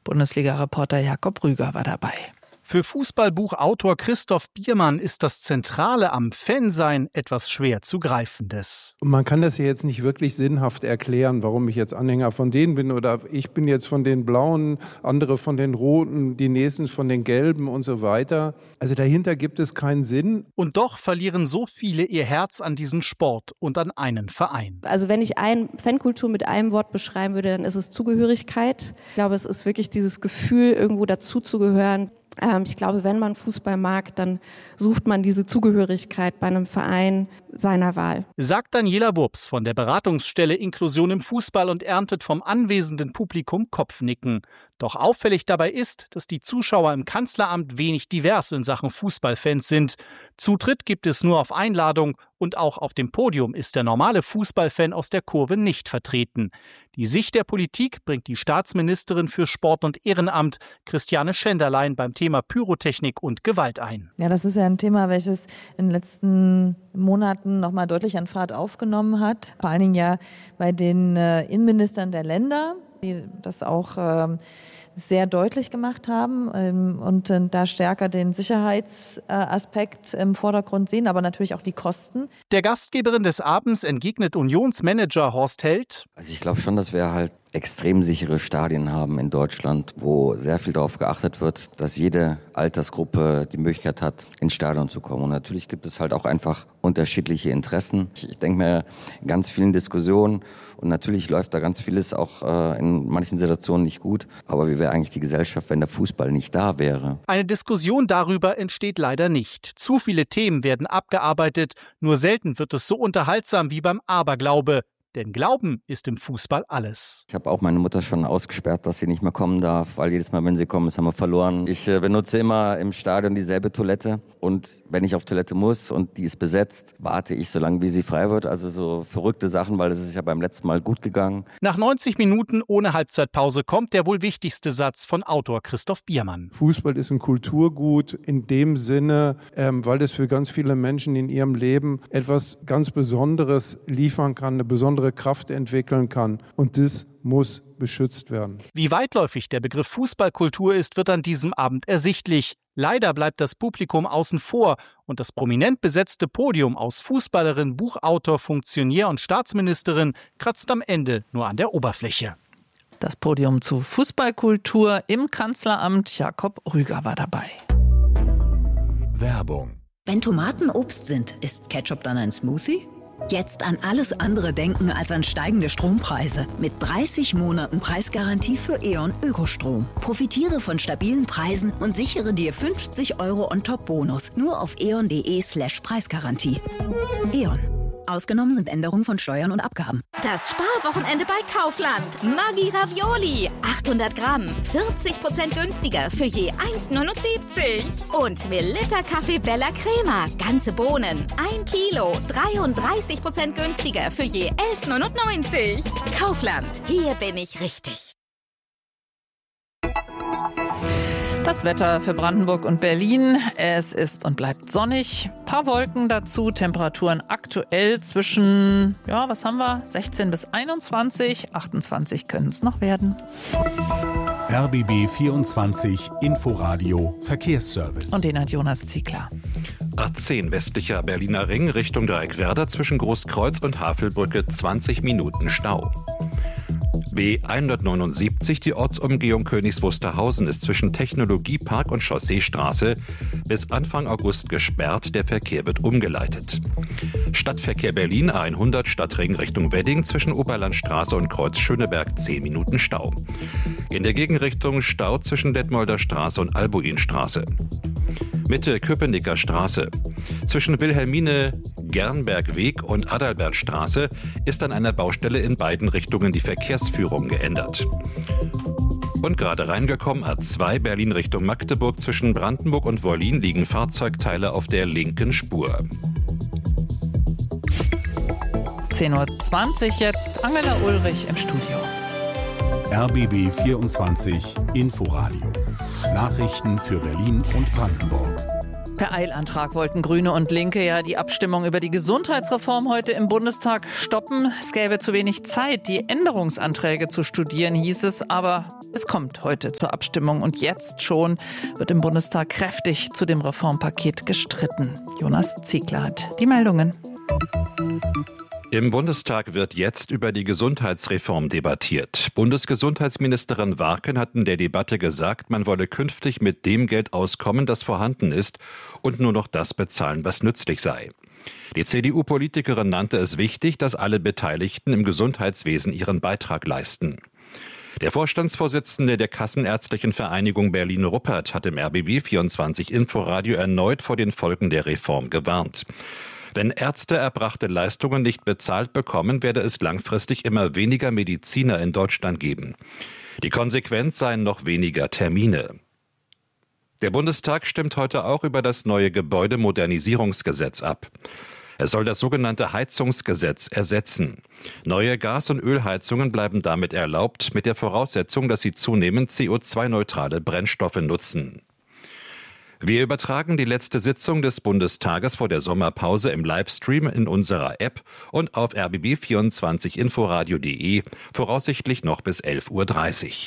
Bundesliga-Reporter Jakob Rüger war dabei. Für Fußballbuchautor Christoph Biermann ist das Zentrale am Fansein etwas schwer zu Greifendes. Man kann das ja jetzt nicht wirklich sinnhaft erklären, warum ich jetzt Anhänger von denen bin oder ich bin jetzt von den Blauen, andere von den Roten, die nächsten von den Gelben und so weiter. Also dahinter gibt es keinen Sinn. Und doch verlieren so viele ihr Herz an diesen Sport und an einen Verein. Also wenn ich Fankultur mit einem Wort beschreiben würde, dann ist es Zugehörigkeit. Ich glaube, es ist wirklich dieses Gefühl, irgendwo dazuzugehören. Ich glaube, wenn man Fußball mag, dann sucht man diese Zugehörigkeit bei einem Verein seiner Wahl. Sagt Daniela Wurps von der Beratungsstelle Inklusion im Fußball und erntet vom anwesenden Publikum Kopfnicken. Doch auffällig dabei ist, dass die Zuschauer im Kanzleramt wenig divers in Sachen Fußballfans sind. Zutritt gibt es nur auf Einladung und auch auf dem Podium ist der normale Fußballfan aus der Kurve nicht vertreten. Die Sicht der Politik bringt die Staatsministerin für Sport und Ehrenamt, Christiane Schenderlein, beim Thema Pyrotechnik und Gewalt ein. Ja, das ist ja ein Thema, welches in den letzten Monaten nochmal deutlich an Fahrt aufgenommen hat. Vor allen Dingen ja bei den Innenministern der Länder, die das auch sehr deutlich gemacht haben und da stärker den Sicherheitsaspekt im Vordergrund sehen, aber natürlich auch die Kosten. Der Gastgeberin des Abends entgegnet Unionsmanager Horst Held. Also ich glaube schon, dass wir halt extrem sichere Stadien haben in Deutschland, wo sehr viel darauf geachtet wird, dass jede Altersgruppe die Möglichkeit hat, ins Stadion zu kommen. Und natürlich gibt es halt auch einfach unterschiedliche Interessen. Ich denke mir, in ganz vielen Diskussionen und natürlich läuft da ganz vieles auch in manchen Situationen nicht gut. Aber wie wäre eigentlich die Gesellschaft, wenn der Fußball nicht da wäre? Eine Diskussion darüber entsteht leider nicht. Zu viele Themen werden abgearbeitet, nur selten wird es so unterhaltsam wie beim Aberglaube. Denn Glauben ist im Fußball alles. Ich habe auch meine Mutter schon ausgesperrt, dass sie nicht mehr kommen darf, weil jedes Mal, wenn sie kommen, haben wir verloren. Ich benutze immer im Stadion dieselbe Toilette und wenn ich auf Toilette muss und die ist besetzt, warte ich so lange, wie sie frei wird. Also so verrückte Sachen, weil das ist ja beim letzten Mal gut gegangen. Nach 90 Minuten ohne Halbzeitpause kommt der wohl wichtigste Satz von Autor Christoph Biermann. Fußball ist ein Kulturgut in dem Sinne, weil es für ganz viele Menschen in ihrem Leben etwas ganz Besonderes liefern kann, eine besondere Kraft entwickeln kann. Und das muss beschützt werden. Wie weitläufig der Begriff Fußballkultur ist, wird an diesem Abend ersichtlich. Leider bleibt das Publikum außen vor und das prominent besetzte Podium aus Fußballerin, Buchautor, Funktionär und Staatsministerin kratzt am Ende nur an der Oberfläche. Das Podium zu Fußballkultur im Kanzleramt. Jakob Rüger war dabei. Werbung. Wenn Tomaten Obst sind, ist Ketchup dann ein Smoothie? Jetzt an alles andere denken als an steigende Strompreise. Mit 30 Monaten Preisgarantie für E.ON Ökostrom. Profitiere von stabilen Preisen und sichere dir 50 € on top Bonus. Nur auf eon.de/Preisgarantie. E.ON. Ausgenommen sind Änderungen von Steuern und Abgaben. Das Sparwochenende bei Kaufland. Maggi Ravioli. 800 Gramm. 40% günstiger für je 1,79. Und Melitta Kaffee Bella Crema. Ganze Bohnen. 1 Kilo. 33% günstiger für je 11,99. Kaufland. Hier bin ich richtig. Das Wetter für Brandenburg und Berlin. Es ist und bleibt sonnig. Ein paar Wolken dazu. Temperaturen aktuell zwischen, 16 bis 21. 28 können es noch werden. RBB 24 Inforadio Verkehrsservice. Und den hat Jonas Ziegler. A10 westlicher Berliner Ring Richtung Dreieckwerder zwischen Großkreuz und Havelbrücke 20 Minuten Stau. B179, die Ortsumgehung Königs Wusterhausen, ist zwischen Technologiepark und Chausseestraße bis Anfang August gesperrt. Der Verkehr wird umgeleitet. Stadtverkehr Berlin A100 Stadtring Richtung Wedding zwischen Oberlandstraße und Kreuz Schöneberg 10 Minuten Stau. In der Gegenrichtung Stau zwischen Detmolder Straße und Albuinstraße. Mitte Köpenicker Straße. Zwischen Wilhelmine Gernbergweg und Adalbertstraße ist an einer Baustelle in beiden Richtungen die Verkehrsführung geändert. Und gerade reingekommen, A2 Berlin Richtung Magdeburg zwischen Brandenburg und Wollin liegen Fahrzeugteile auf der linken Spur. 10:20 Uhr jetzt, Angela Ulrich im Studio. RBB 24 Inforadio. Nachrichten für Berlin und Brandenburg. Per Eilantrag wollten Grüne und Linke ja die Abstimmung über die Gesundheitsreform heute im Bundestag stoppen. Es gäbe zu wenig Zeit, die Änderungsanträge zu studieren, hieß es. Aber es kommt heute zur Abstimmung und jetzt schon wird im Bundestag kräftig zu dem Reformpaket gestritten. Jonas Ziegler hat die Meldungen. Im Bundestag wird jetzt über die Gesundheitsreform debattiert. Bundesgesundheitsministerin Warken hat in der Debatte gesagt, man wolle künftig mit dem Geld auskommen, das vorhanden ist, und nur noch das bezahlen, was nützlich sei. Die CDU-Politikerin nannte es wichtig, dass alle Beteiligten im Gesundheitswesen ihren Beitrag leisten. Der Vorstandsvorsitzende der Kassenärztlichen Vereinigung Berlin-Ruppert hat im RBB 24 Inforadio erneut vor den Folgen der Reform gewarnt. Wenn Ärzte erbrachte Leistungen nicht bezahlt bekommen, werde es langfristig immer weniger Mediziner in Deutschland geben. Die Konsequenz seien noch weniger Termine. Der Bundestag stimmt heute auch über das neue Gebäudemodernisierungsgesetz ab. Es soll das sogenannte Heizungsgesetz ersetzen. Neue Gas- und Ölheizungen bleiben damit erlaubt, mit der Voraussetzung, dass sie zunehmend CO2-neutrale Brennstoffe nutzen. Wir übertragen die letzte Sitzung des Bundestages vor der Sommerpause im Livestream in unserer App und auf rbb24inforadio.de, voraussichtlich noch bis 11:30 Uhr.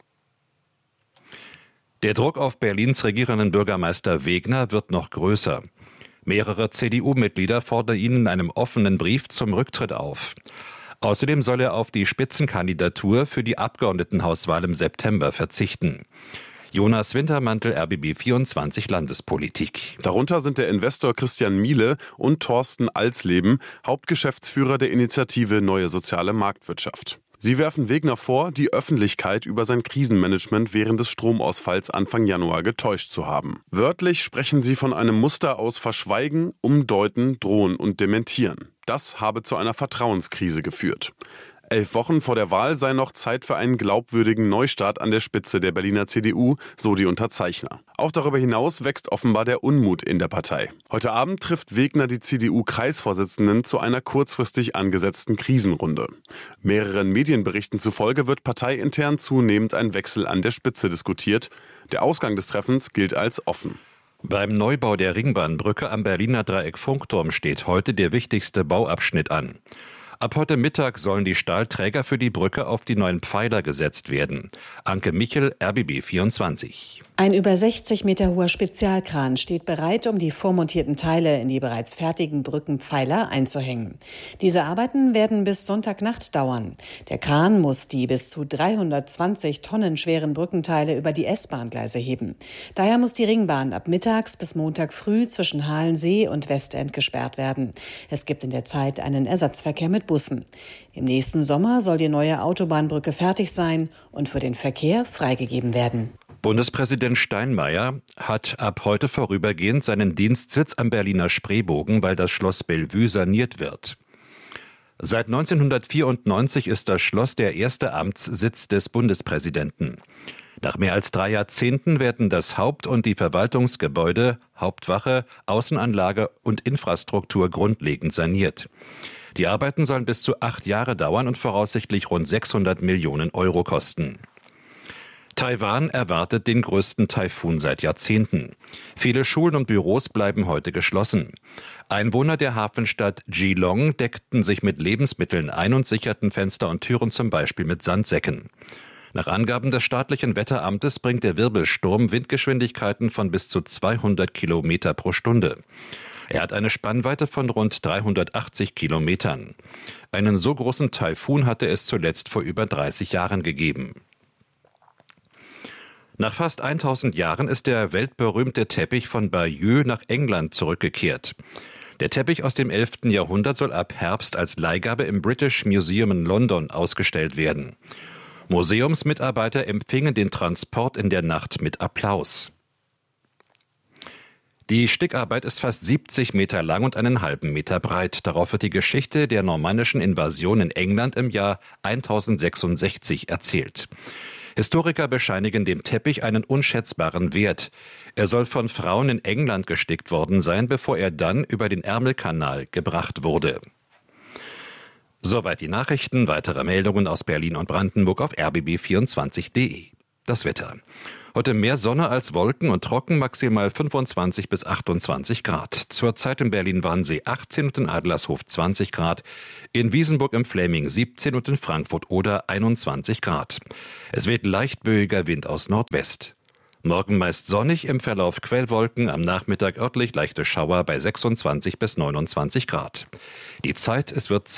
Der Druck auf Berlins regierenden Bürgermeister Wegner wird noch größer. Mehrere CDU-Mitglieder fordern ihn in einem offenen Brief zum Rücktritt auf. Außerdem soll er auf die Spitzenkandidatur für die Abgeordnetenhauswahl im September verzichten. Jonas Wintermantel, RBB 24 Landespolitik. Darunter sind der Investor Christian Miele und Thorsten Alsleben, Hauptgeschäftsführer der Initiative Neue Soziale Marktwirtschaft. Sie werfen Wegner vor, die Öffentlichkeit über sein Krisenmanagement während des Stromausfalls Anfang Januar getäuscht zu haben. Wörtlich sprechen sie von einem Muster aus Verschweigen, Umdeuten, Drohen und Dementieren. Das habe zu einer Vertrauenskrise geführt. 11 Wochen vor der Wahl sei noch Zeit für einen glaubwürdigen Neustart an der Spitze der Berliner CDU, so die Unterzeichner. Auch darüber hinaus wächst offenbar der Unmut in der Partei. Heute Abend trifft Wegner die CDU-Kreisvorsitzenden zu einer kurzfristig angesetzten Krisenrunde. Mehreren Medienberichten zufolge wird parteiintern zunehmend ein Wechsel an der Spitze diskutiert. Der Ausgang des Treffens gilt als offen. Beim Neubau der Ringbahnbrücke am Berliner Dreieck-Funkturm steht heute der wichtigste Bauabschnitt an. Ab heute Mittag sollen die Stahlträger für die Brücke auf die neuen Pfeiler gesetzt werden. Anke Michel, RBB 24. Ein über 60 Meter hoher Spezialkran steht bereit, um die vormontierten Teile in die bereits fertigen Brückenpfeiler einzuhängen. Diese Arbeiten werden bis Sonntagnacht dauern. Der Kran muss die bis zu 320 Tonnen schweren Brückenteile über die S-Bahn-Gleise heben. Daher muss die Ringbahn ab mittags bis Montag früh zwischen Halensee und Westend gesperrt werden. Es gibt in der Zeit einen Ersatzverkehr mit Bussen. Im nächsten Sommer soll die neue Autobahnbrücke fertig sein und für den Verkehr freigegeben werden. Bundespräsident Steinmeier hat ab heute vorübergehend seinen Dienstsitz am Berliner Spreebogen, weil das Schloss Bellevue saniert wird. Seit 1994 ist das Schloss der erste Amtssitz des Bundespräsidenten. Nach mehr als 3 Jahrzehnten werden das Haupt- und die Verwaltungsgebäude, Hauptwache, Außenanlage und Infrastruktur grundlegend saniert. Die Arbeiten sollen bis zu 8 Jahre dauern und voraussichtlich rund 600 Millionen Euro kosten. Taiwan erwartet den größten Taifun seit Jahrzehnten. Viele Schulen und Büros bleiben heute geschlossen. Einwohner der Hafenstadt Geelong deckten sich mit Lebensmitteln ein und sicherten Fenster und Türen zum Beispiel mit Sandsäcken. Nach Angaben des staatlichen Wetteramtes bringt der Wirbelsturm Windgeschwindigkeiten von bis zu 200 Kilometer pro Stunde. Er hat eine Spannweite von rund 380 Kilometern. Einen so großen Taifun hatte es zuletzt vor über 30 Jahren gegeben. Nach fast 1000 Jahren ist der weltberühmte Teppich von Bayeux nach England zurückgekehrt. Der Teppich aus dem 11. Jahrhundert soll ab Herbst als Leihgabe im British Museum in London ausgestellt werden. Museumsmitarbeiter empfingen den Transport in der Nacht mit Applaus. Die Stickarbeit ist fast 70 Meter lang und einen halben Meter breit. Darauf wird die Geschichte der normannischen Invasion in England im Jahr 1066 erzählt. Historiker bescheinigen dem Teppich einen unschätzbaren Wert. Er soll von Frauen in England gestickt worden sein, bevor er dann über den Ärmelkanal gebracht wurde. Soweit die Nachrichten. Weitere Meldungen aus Berlin und Brandenburg auf rbb24.de. Das Wetter. Heute mehr Sonne als Wolken und trocken, maximal 25 bis 28 Grad. Zurzeit in Berlin-Wannsee 18 und in Adlershof 20 Grad, in Wiesenburg im Fläming 17 und in Frankfurt-Oder 21 Grad. Es weht leicht böiger Wind aus Nordwest. Morgen meist sonnig, im Verlauf Quellwolken, am Nachmittag örtlich leichte Schauer bei 26 bis 29 Grad. Die Zeit, es wird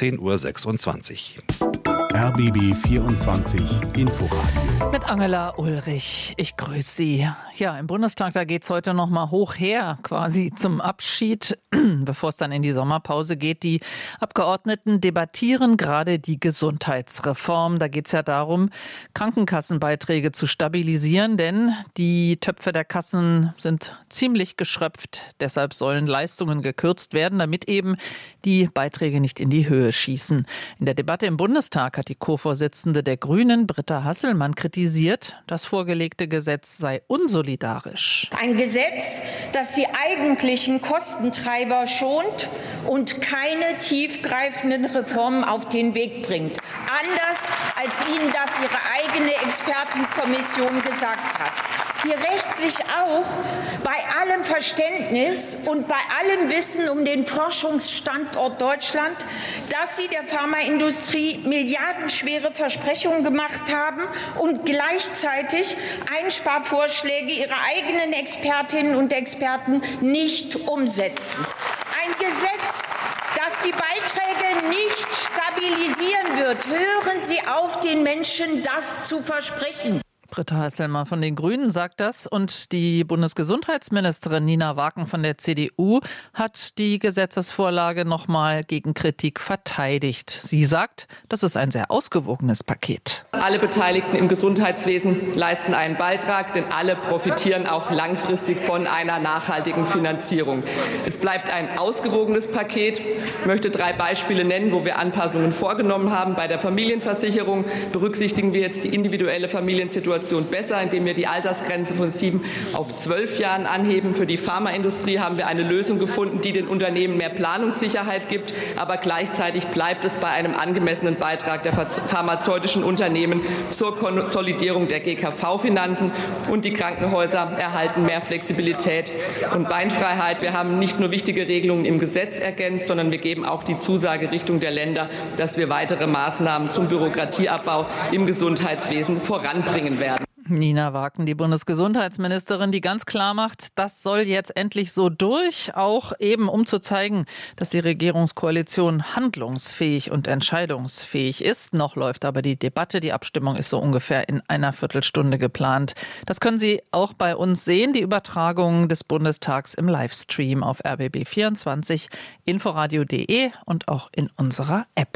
10:26 Uhr. RBB 24 Inforadio. Mit Angela Ulrich. Ich grüße Sie. Ja, im Bundestag, da geht es heute noch mal hoch her, quasi zum Abschied, bevor es dann in die Sommerpause geht. Die Abgeordneten debattieren gerade die Gesundheitsreform. Da geht es ja darum, Krankenkassenbeiträge zu stabilisieren, denn die Töpfe der Kassen sind ziemlich geschröpft. Deshalb sollen Leistungen gekürzt werden, damit eben die Beiträge nicht in die Höhe schießen. In der Debatte im Bundestag hat die Co-Vorsitzende der Grünen, Britta Hasselmann, kritisiert, das vorgelegte Gesetz sei unsolidarisch. Ein Gesetz, das die eigentlichen Kostentreiber schont und keine tiefgreifenden Reformen auf den Weg bringt. Anders als Ihnen das Ihre eigene Expertenkommission gesagt hat. Hier rächt sich auch bei allem Verständnis und bei allem Wissen um den Forschungsstandort Deutschland, dass Sie der Pharmaindustrie milliardenschwere Versprechungen gemacht haben und gleichzeitig Einsparvorschläge Ihrer eigenen Expertinnen und Experten nicht umsetzen. Ein Gesetz, das die Beiträge nicht stabilisieren wird. Hören Sie auf, den Menschen das zu versprechen. Britta Hasselmann von den Grünen sagt das und die Bundesgesundheitsministerin Nina Waken von der CDU hat die Gesetzesvorlage noch mal gegen Kritik verteidigt. Sie sagt, das ist ein sehr ausgewogenes Paket. Alle Beteiligten im Gesundheitswesen leisten einen Beitrag, denn alle profitieren auch langfristig von einer nachhaltigen Finanzierung. Es bleibt ein ausgewogenes Paket. Ich möchte 3 Beispiele nennen, wo wir Anpassungen vorgenommen haben. Bei der Familienversicherung berücksichtigen wir jetzt die individuelle Familiensituation besser, indem wir die Altersgrenze von 7 auf 12 Jahren anheben. Für die Pharmaindustrie haben wir eine Lösung gefunden, die den Unternehmen mehr Planungssicherheit gibt, aber gleichzeitig bleibt es bei einem angemessenen Beitrag der pharmazeutischen Unternehmen zur Konsolidierung der GKV-Finanzen und die Krankenhäuser erhalten mehr Flexibilität und Beinfreiheit. Wir haben nicht nur wichtige Regelungen im Gesetz ergänzt, sondern wir geben auch die Zusage Richtung der Länder, dass wir weitere Maßnahmen zum Bürokratieabbau im Gesundheitswesen voranbringen werden. Nina Waken, die Bundesgesundheitsministerin, die ganz klar macht, das soll jetzt endlich so durch, auch eben um zu zeigen, dass die Regierungskoalition handlungsfähig und entscheidungsfähig ist. Noch läuft aber die Debatte, die Abstimmung ist so ungefähr in einer Viertelstunde geplant. Das können Sie auch bei uns sehen, die Übertragung des Bundestags im Livestream auf RBB24, inforadio.de und auch in unserer App.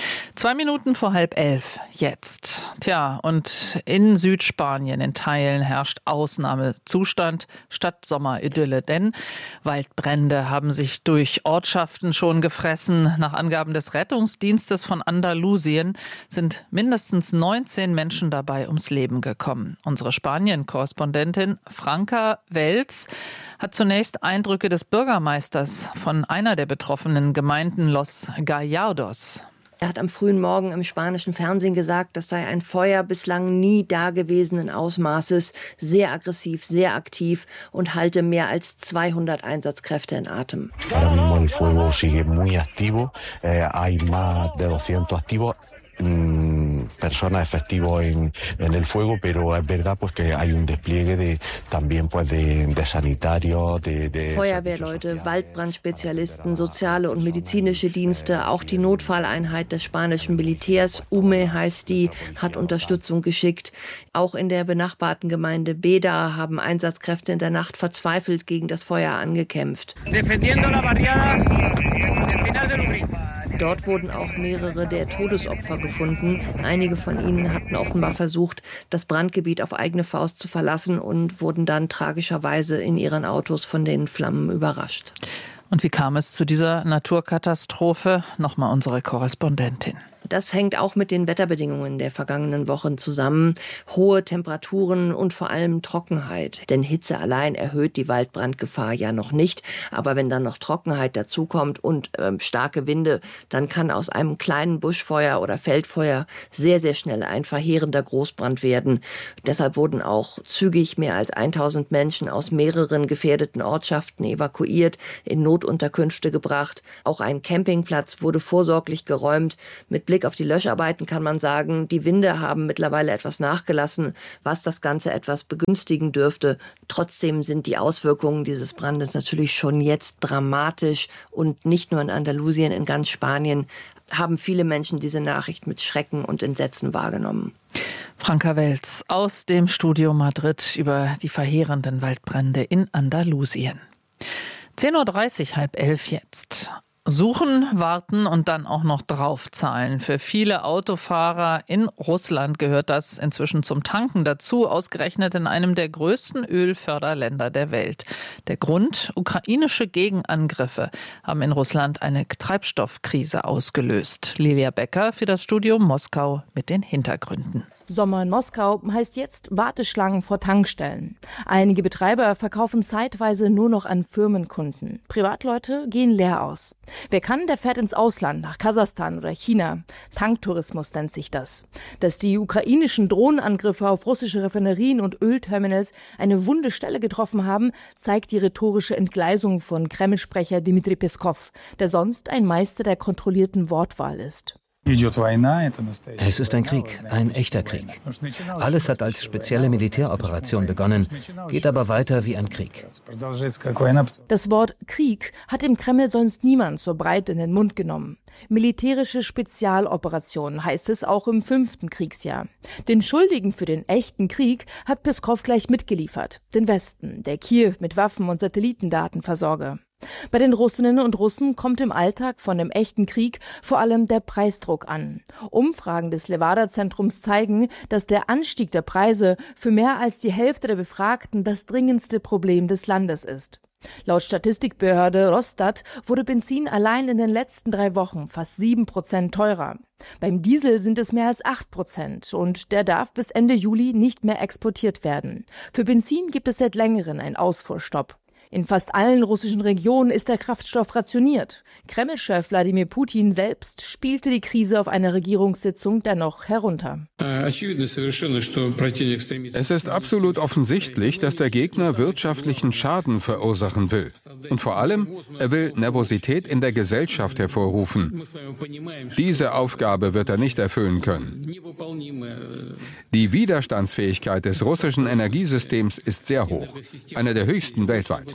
2 Minuten vor 10:30 jetzt. Tja, und in Südspanien in Teilen herrscht Ausnahmezustand statt Sommeridylle, denn Waldbrände haben sich durch Ortschaften schon gefressen. Nach Angaben des Rettungsdienstes von Andalusien sind mindestens 19 Menschen dabei ums Leben gekommen. Unsere Spanien-Korrespondentin Franca Welz hat zunächst Eindrücke des Bürgermeisters von einer der betroffenen Gemeinden Los Gallardos. Er hat am frühen Morgen im spanischen Fernsehen gesagt, das sei ein Feuer bislang nie dagewesenen Ausmaßes, sehr aggressiv, sehr aktiv und halte mehr als 200 Einsatzkräfte in Atem. Ahora mismo el fuego sigue muy activo, hay más de 200 activos. Personas efectivos en el fuego, pero es verdad pues que hay un despliegue de sanitarios, de Feuerwehrleute, Waldbrandspezialisten, soziale und medizinische Dienste, auch die Notfalleinheit des spanischen Militärs, UME heißt die, hat Unterstützung geschickt. Auch in der benachbarten Gemeinde Beda haben Einsatzkräfte in der Nacht verzweifelt gegen das Feuer angekämpft. Dort wurden auch mehrere der Todesopfer gefunden. Einige von ihnen hatten offenbar versucht, das Brandgebiet auf eigene Faust zu verlassen und wurden dann tragischerweise in ihren Autos von den Flammen überrascht. Und wie kam es zu dieser Naturkatastrophe? Nochmal unsere Korrespondentin. Das hängt auch mit den Wetterbedingungen der vergangenen Wochen zusammen. Hohe Temperaturen und vor allem Trockenheit. Denn Hitze allein erhöht die Waldbrandgefahr ja noch nicht. Aber wenn dann noch Trockenheit dazukommt und starke Winde, dann kann aus einem kleinen Buschfeuer oder Feldfeuer sehr, sehr schnell ein verheerender Großbrand werden. Deshalb wurden auch zügig mehr als 1000 Menschen aus mehreren gefährdeten Ortschaften evakuiert, in Notunterkünfte gebracht. Auch ein Campingplatz wurde vorsorglich geräumt. Mit Blick auf die Löscharbeiten kann man sagen, die Winde haben mittlerweile etwas nachgelassen, was das Ganze etwas begünstigen dürfte. Trotzdem sind die Auswirkungen dieses Brandes natürlich schon jetzt dramatisch und nicht nur in Andalusien, in ganz Spanien haben viele Menschen diese Nachricht mit Schrecken und Entsetzen wahrgenommen. Franka Welz aus dem Studio Madrid über die verheerenden Waldbrände in Andalusien. 10.30 Uhr, 10:30 jetzt. Suchen, warten und dann auch noch draufzahlen. Für viele Autofahrer in Russland gehört das inzwischen zum Tanken dazu, ausgerechnet in einem der größten Ölförderländer der Welt. Der Grund: ukrainische Gegenangriffe haben in Russland eine Treibstoffkrise ausgelöst. Lilia Becker für das Studio Moskau mit den Hintergründen. Sommer in Moskau heißt jetzt Warteschlangen vor Tankstellen. Einige Betreiber verkaufen zeitweise nur noch an Firmenkunden. Privatleute gehen leer aus. Wer kann, der fährt ins Ausland, nach Kasachstan oder China. Tanktourismus nennt sich das. Dass die ukrainischen Drohnenangriffe auf russische Raffinerien und Ölterminals eine wunde Stelle getroffen haben, zeigt die rhetorische Entgleisung von Kreml-Sprecher Dmitri Peskov, der sonst ein Meister der kontrollierten Wortwahl ist. Es ist ein Krieg, ein echter Krieg. Alles hat als spezielle Militäroperation begonnen, geht aber weiter wie ein Krieg. Das Wort Krieg hat im Kreml sonst niemand so breit in den Mund genommen. Militärische Spezialoperation heißt es auch im 5. Kriegsjahr. Den Schuldigen für den echten Krieg hat Peskov gleich mitgeliefert. Den Westen, der Kiew mit Waffen und Satellitendaten versorge. Bei den Russinnen und Russen kommt im Alltag von dem echten Krieg vor allem der Preisdruck an. Umfragen des Levada-Zentrums zeigen, dass der Anstieg der Preise für mehr als die Hälfte der Befragten das dringendste Problem des Landes ist. Laut Statistikbehörde Rosstat wurde Benzin allein in den letzten 3 Wochen fast 7% teurer. Beim Diesel sind es mehr als 8% und der darf bis Ende Juli nicht mehr exportiert werden. Für Benzin gibt es seit längerem einen Ausfuhrstopp. In fast allen russischen Regionen ist der Kraftstoff rationiert. Kreml-Chef Wladimir Putin selbst spielte die Krise auf einer Regierungssitzung dennoch herunter. Es ist absolut offensichtlich, dass der Gegner wirtschaftlichen Schaden verursachen will. Und vor allem, er will Nervosität in der Gesellschaft hervorrufen. Diese Aufgabe wird er nicht erfüllen können. Die Widerstandsfähigkeit des russischen Energiesystems ist sehr hoch, eine der höchsten weltweit.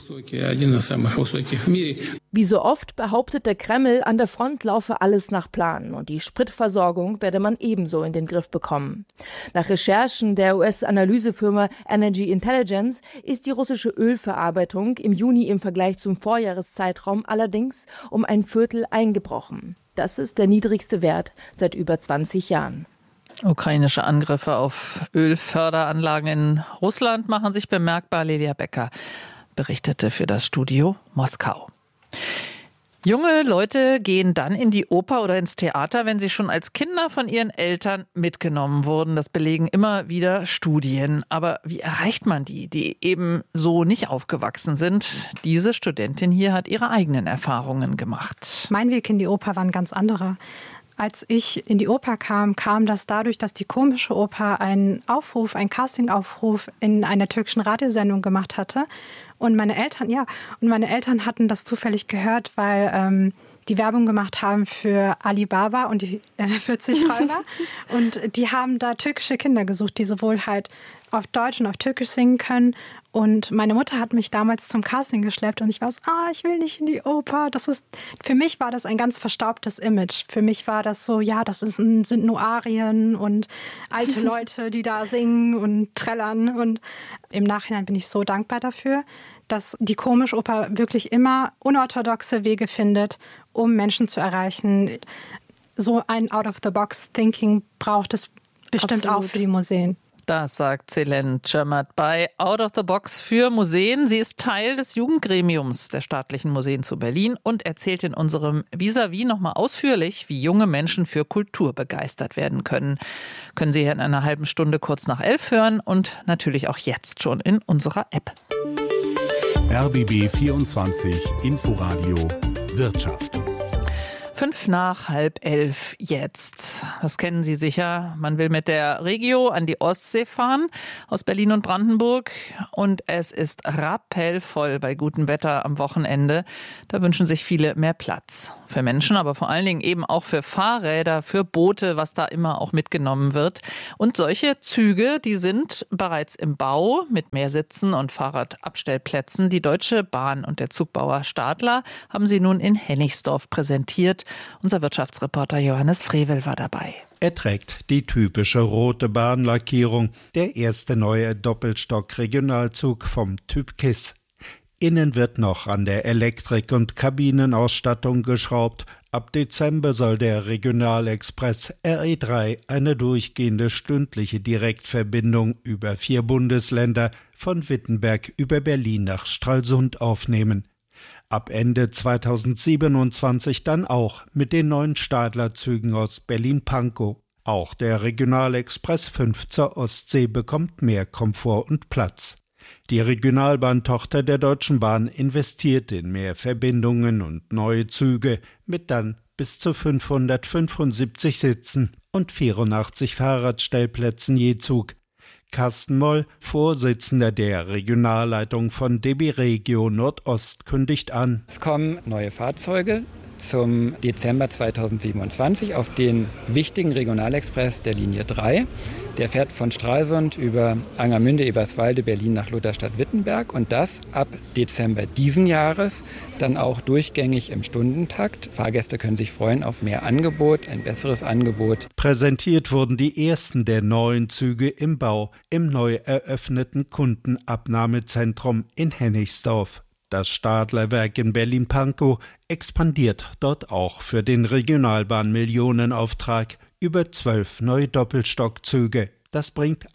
Wie so oft behauptet der Kreml, an der Front laufe alles nach Plan und die Spritversorgung werde man ebenso in den Griff bekommen. Nach Recherchen der US-Analysefirma Energy Intelligence ist die russische Ölverarbeitung im Juni im Vergleich zum Vorjahreszeitraum allerdings um 1/4 eingebrochen. Das ist der niedrigste Wert seit über 20 Jahren. Ukrainische Angriffe auf Ölförderanlagen in Russland machen sich bemerkbar. Lilia Becker berichtete für das Studio Moskau. Junge Leute gehen dann in die Oper oder ins Theater, wenn sie schon als Kinder von ihren Eltern mitgenommen wurden. Das belegen immer wieder Studien. Aber wie erreicht man die eben so nicht aufgewachsen sind? Diese Studentin hier hat ihre eigenen Erfahrungen gemacht. Mein Weg in die Oper war ein ganz anderer. Als ich in die Oper kam das dadurch, dass die Komische Oper einen Castingaufruf in einer türkischen Radiosendung gemacht hatte. Und meine Eltern hatten das zufällig gehört, weil die Werbung gemacht haben für Alibaba und die 40 Räuber. Und die haben da türkische Kinder gesucht, die sowohl halt auf Deutsch und auf Türkisch singen können. Und meine Mutter hat mich damals zum Casting geschleppt und ich war so, ich will nicht in die Oper. Für mich war das ein ganz verstaubtes Image. Für mich war das so, sind nur Arien und alte Leute, die da singen und trällern. Und im Nachhinein bin ich so dankbar dafür, dass die Komische Oper wirklich immer unorthodoxe Wege findet, um Menschen zu erreichen. So ein Out-of-the-Box-Thinking braucht es bestimmt auch für die Museen. Das sagt Celen Csermat bei Out of the Box für Museen. Sie ist Teil des Jugendgremiums der Staatlichen Museen zu Berlin und erzählt in unserem Vis-à-vis nochmal ausführlich, wie junge Menschen für Kultur begeistert werden können. Können Sie hier in einer halben Stunde kurz nach 11 hören und natürlich auch jetzt schon in unserer App. RBB 24 Inforadio Wirtschaft. 11:05 jetzt. Das kennen Sie sicher. Man will mit der Regio an die Ostsee fahren aus Berlin und Brandenburg. Und es ist rappelvoll bei gutem Wetter am Wochenende. Da wünschen sich viele mehr Platz. Für Menschen, aber vor allen Dingen eben auch für Fahrräder, für Boote, was da immer auch mitgenommen wird. Und solche Züge, die sind bereits im Bau mit mehr Sitzen und Fahrradabstellplätzen. Die Deutsche Bahn und der Zugbauer Stadler haben sie nun in Hennigsdorf präsentiert. Unser Wirtschaftsreporter Johannes Frevel war dabei. Er trägt die typische rote Bahnlackierung, der erste neue Doppelstock-Regionalzug vom Typ KISS. Innen wird noch an der Elektrik- und Kabinenausstattung geschraubt. Ab Dezember soll der Regionalexpress RE3 eine durchgehende stündliche Direktverbindung über 4 Bundesländer von Wittenberg über Berlin nach Stralsund aufnehmen. Ab Ende 2027 dann auch mit den neuen Stadler-Zügen aus Berlin-Pankow. Auch der Regionalexpress 5 zur Ostsee bekommt mehr Komfort und Platz. Die Regionalbahntochter der Deutschen Bahn investiert in mehr Verbindungen und neue Züge mit dann bis zu 575 Sitzen und 84 Fahrradstellplätzen je Zug. Carsten Moll, Vorsitzender der Regionalleitung von DB Regio Nordost, kündigt an. Es kommen neue Fahrzeuge zum Dezember 2027 auf den wichtigen Regionalexpress der Linie 3. Der fährt von Stralsund über Angermünde, Eberswalde, Berlin nach Lutherstadt-Wittenberg und das ab Dezember diesen Jahres dann auch durchgängig im Stundentakt. Fahrgäste können sich freuen auf mehr Angebot, ein besseres Angebot. Präsentiert wurden die ersten der neuen Züge im Bau im neu eröffneten Kundenabnahmezentrum in Hennigsdorf. Das Stadlerwerk in Berlin-Pankow expandiert dort auch für den Regionalbahn-Millionenauftrag über 12 neue Doppelstockzüge. Das bringt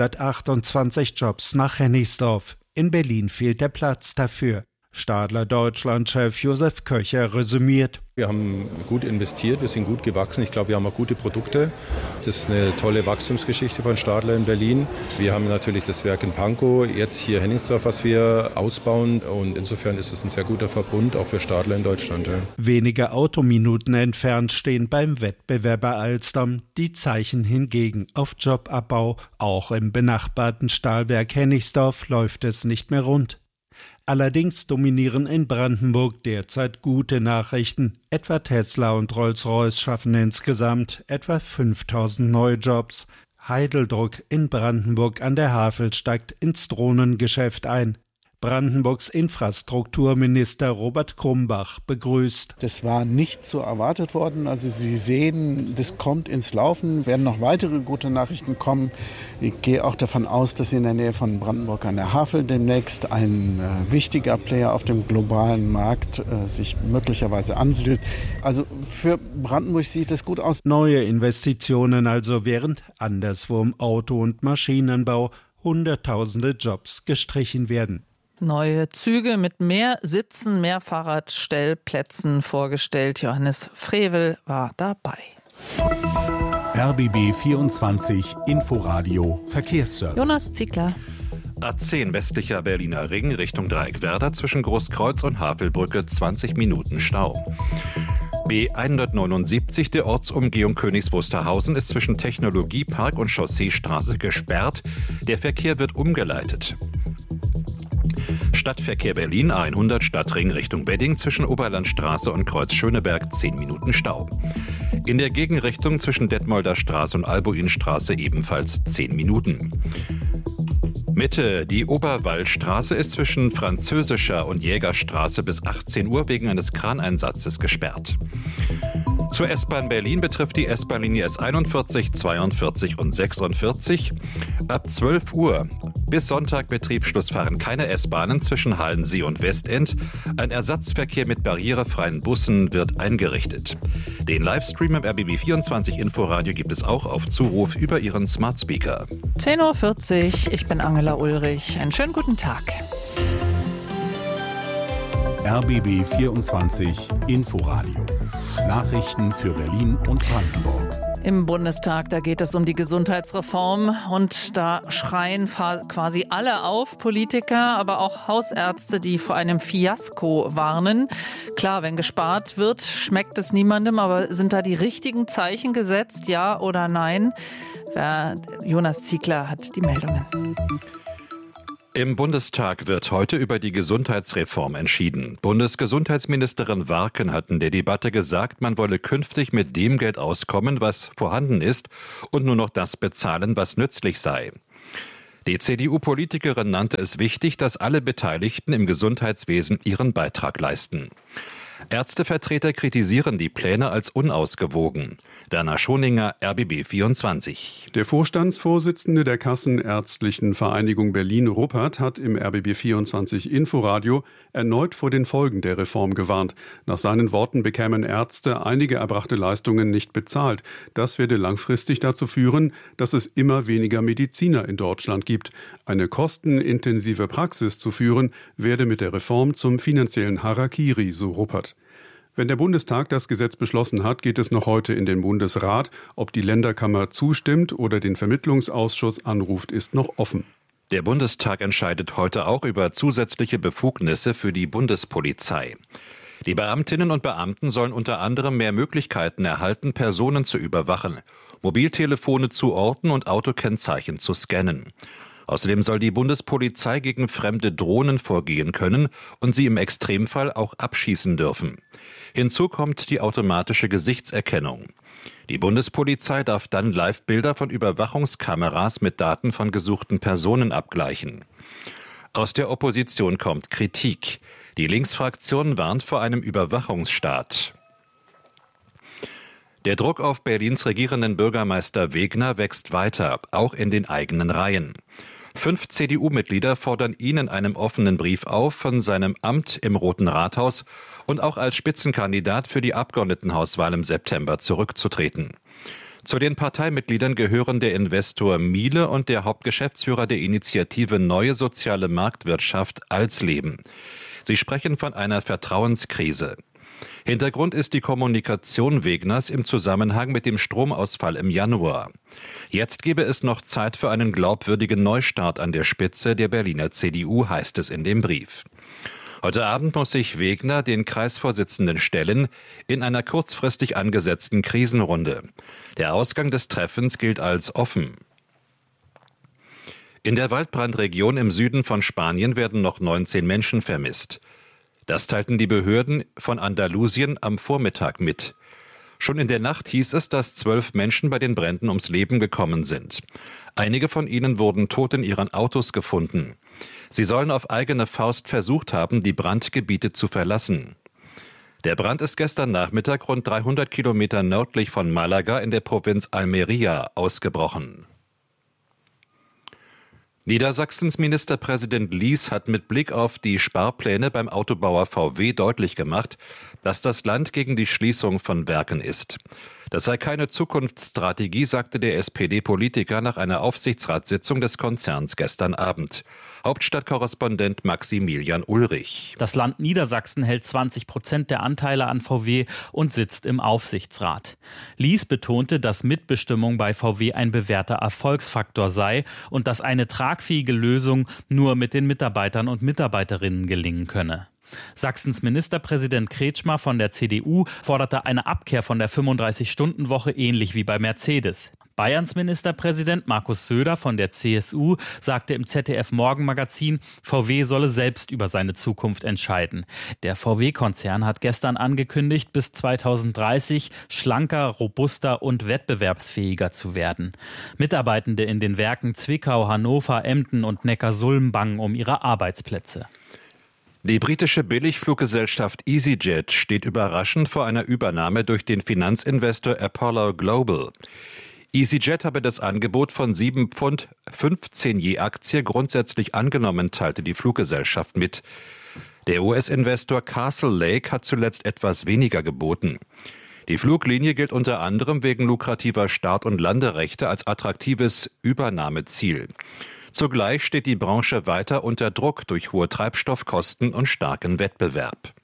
128 Jobs nach Hennigsdorf. In Berlin fehlt der Platz dafür. Stadler Deutschland-Chef Josef Köcher resümiert. Wir haben gut investiert, wir sind gut gewachsen. Ich glaube, wir haben auch gute Produkte. Das ist eine tolle Wachstumsgeschichte von Stadler in Berlin. Wir haben natürlich das Werk in Pankow, jetzt hier Hennigsdorf, was wir ausbauen. Und insofern ist es ein sehr guter Verbund, auch für Stadler in Deutschland. Ja. Wenige Autominuten entfernt stehen beim Wettbewerber Alstom die Zeichen hingegen auf Jobabbau. Auch im benachbarten Stahlwerk Hennigsdorf läuft es nicht mehr rund. Allerdings dominieren in Brandenburg derzeit gute Nachrichten. Etwa Tesla und Rolls-Royce schaffen insgesamt etwa 5000 neue Jobs. Heideldruck in Brandenburg an der Havel steigt ins Drohnengeschäft ein. Brandenburgs Infrastrukturminister Robert Krumbach begrüßt. Das war nicht so erwartet worden. Also Sie sehen, das kommt ins Laufen, werden noch weitere gute Nachrichten kommen. Ich gehe auch davon aus, dass in der Nähe von Brandenburg an der Havel demnächst ein wichtiger Player auf dem globalen Markt sich möglicherweise ansiedelt. Also für Brandenburg sieht es gut aus. Neue Investitionen also, während anderswo im Auto- und Maschinenbau Hunderttausende Jobs gestrichen werden. Neue Züge mit mehr Sitzen, mehr Fahrradstellplätzen vorgestellt. Johannes Frevel war dabei. RBB 24 Inforadio Verkehrsservice. Jonas Ziegler. A10 westlicher Berliner Ring Richtung Dreieckwerder zwischen Großkreuz und Havelbrücke 20 Minuten Stau. B179 der Ortsumgehung Königs Wusterhausen ist zwischen Technologiepark und Chausseestraße gesperrt. Der Verkehr wird umgeleitet. Stadtverkehr Berlin A100 Stadtring Richtung Wedding zwischen Oberlandstraße und Kreuz Schöneberg 10 Minuten Stau. In der Gegenrichtung zwischen Detmolder Straße und Albuinstraße ebenfalls 10 Minuten. Mitte, die Oberwaldstraße ist zwischen Französischer und Jägerstraße bis 18 Uhr wegen eines Kraneinsatzes gesperrt. Zur S-Bahn Berlin betrifft die S-Bahn-Linie S41, 42 und 46. Ab 12 Uhr bis Sonntag Betriebsschluss fahren keine S-Bahnen zwischen Halensee und Westend. Ein Ersatzverkehr mit barrierefreien Bussen wird eingerichtet. Den Livestream im RBB24 Inforadio gibt es auch auf Zuruf über Ihren Smart Speaker. 10.40 Uhr, ich bin Angela Ulrich. Einen schönen guten Tag. RBB24 Inforadio. Nachrichten für Berlin und Brandenburg. Im Bundestag, da geht es um die Gesundheitsreform und da schreien quasi alle auf, Politiker, aber auch Hausärzte, die vor einem Fiasko warnen. Klar, wenn gespart wird, schmeckt es niemandem, aber sind da die richtigen Zeichen gesetzt, ja oder nein? Jonas Ziegler hat die Meldungen. Im Bundestag wird heute über die Gesundheitsreform entschieden. Bundesgesundheitsministerin Warken hat in der Debatte gesagt, man wolle künftig mit dem Geld auskommen, was vorhanden ist, und nur noch das bezahlen, was nützlich sei. Die CDU-Politikerin nannte es wichtig, dass alle Beteiligten im Gesundheitswesen ihren Beitrag leisten. Ärztevertreter kritisieren die Pläne als unausgewogen. Werner Schoninger, RBB24. Der Vorstandsvorsitzende der Kassenärztlichen Vereinigung Berlin-Ruppert hat im RBB24 Inforadio erneut vor den Folgen der Reform gewarnt. Nach seinen Worten bekämen Ärzte einige erbrachte Leistungen nicht bezahlt. Das werde langfristig dazu führen, dass es immer weniger Mediziner in Deutschland gibt. Eine kostenintensive Praxis zu führen, werde mit der Reform zum finanziellen Harakiri, so Ruppert. Wenn der Bundestag das Gesetz beschlossen hat, geht es noch heute in den Bundesrat. Ob die Länderkammer zustimmt oder den Vermittlungsausschuss anruft, ist noch offen. Der Bundestag entscheidet heute auch über zusätzliche Befugnisse für die Bundespolizei. Die Beamtinnen und Beamten sollen unter anderem mehr Möglichkeiten erhalten, Personen zu überwachen, Mobiltelefone zu orten und Autokennzeichen zu scannen. Außerdem soll die Bundespolizei gegen fremde Drohnen vorgehen können und sie im Extremfall auch abschießen dürfen. Hinzu kommt die automatische Gesichtserkennung. Die Bundespolizei darf dann Live-Bilder von Überwachungskameras mit Daten von gesuchten Personen abgleichen. Aus der Opposition kommt Kritik. Die Linksfraktion warnt vor einem Überwachungsstaat. Der Druck auf Berlins regierenden Bürgermeister Wegner wächst weiter, auch in den eigenen Reihen. 5 CDU-Mitglieder fordern ihn in einem offenen Brief auf, von seinem Amt im Roten Rathaus und auch als Spitzenkandidat für die Abgeordnetenhauswahl im September zurückzutreten. Zu den Parteimitgliedern gehören der Investor Miele und der Hauptgeschäftsführer der Initiative Neue Soziale Marktwirtschaft Alsleben. Sie sprechen von einer Vertrauenskrise. Hintergrund ist die Kommunikation Wegners im Zusammenhang mit dem Stromausfall im Januar. Jetzt gebe es noch Zeit für einen glaubwürdigen Neustart an der Spitze der Berliner CDU, heißt es in dem Brief. Heute Abend muss sich Wegner den Kreisvorsitzenden stellen in einer kurzfristig angesetzten Krisenrunde. Der Ausgang des Treffens gilt als offen. In der Waldbrandregion im Süden von Spanien werden noch 19 Menschen vermisst. Das teilten die Behörden von Andalusien am Vormittag mit. Schon in der Nacht hieß es, dass 12 Menschen bei den Bränden ums Leben gekommen sind. Einige von ihnen wurden tot in ihren Autos gefunden. Sie sollen auf eigene Faust versucht haben, die Brandgebiete zu verlassen. Der Brand ist gestern Nachmittag rund 300 Kilometer nördlich von Malaga in der Provinz Almería ausgebrochen. Niedersachsens Ministerpräsident Lies hat mit Blick auf die Sparpläne beim Autobauer VW deutlich gemacht, dass das Land gegen die Schließung von Werken ist. Das sei keine Zukunftsstrategie, sagte der SPD-Politiker nach einer Aufsichtsratssitzung des Konzerns gestern Abend. Hauptstadtkorrespondent Maximilian Ulrich. Das Land Niedersachsen hält 20% der Anteile an VW und sitzt im Aufsichtsrat. Lies betonte, dass Mitbestimmung bei VW ein bewährter Erfolgsfaktor sei und dass eine tragfähige Lösung nur mit den Mitarbeitern und Mitarbeiterinnen gelingen könne. Sachsens Ministerpräsident Kretschmer von der CDU forderte eine Abkehr von der 35-Stunden-Woche ähnlich wie bei Mercedes. Bayerns Ministerpräsident Markus Söder von der CSU sagte im ZDF-Morgenmagazin, VW solle selbst über seine Zukunft entscheiden. Der VW-Konzern hat gestern angekündigt, bis 2030 schlanker, robuster und wettbewerbsfähiger zu werden. Mitarbeitende in den Werken Zwickau, Hannover, Emden und Neckarsulm bangen um ihre Arbeitsplätze. Die britische Billigfluggesellschaft EasyJet steht überraschend vor einer Übernahme durch den Finanzinvestor Apollo Global. EasyJet habe das Angebot von 7,15 Pfund je Aktie grundsätzlich angenommen, teilte die Fluggesellschaft mit. Der US-Investor Castle Lake hat zuletzt etwas weniger geboten. Die Fluglinie gilt unter anderem wegen lukrativer Start- und Landerechte als attraktives Übernahmeziel. Zugleich steht die Branche weiter unter Druck durch hohe Treibstoffkosten und starken Wettbewerb.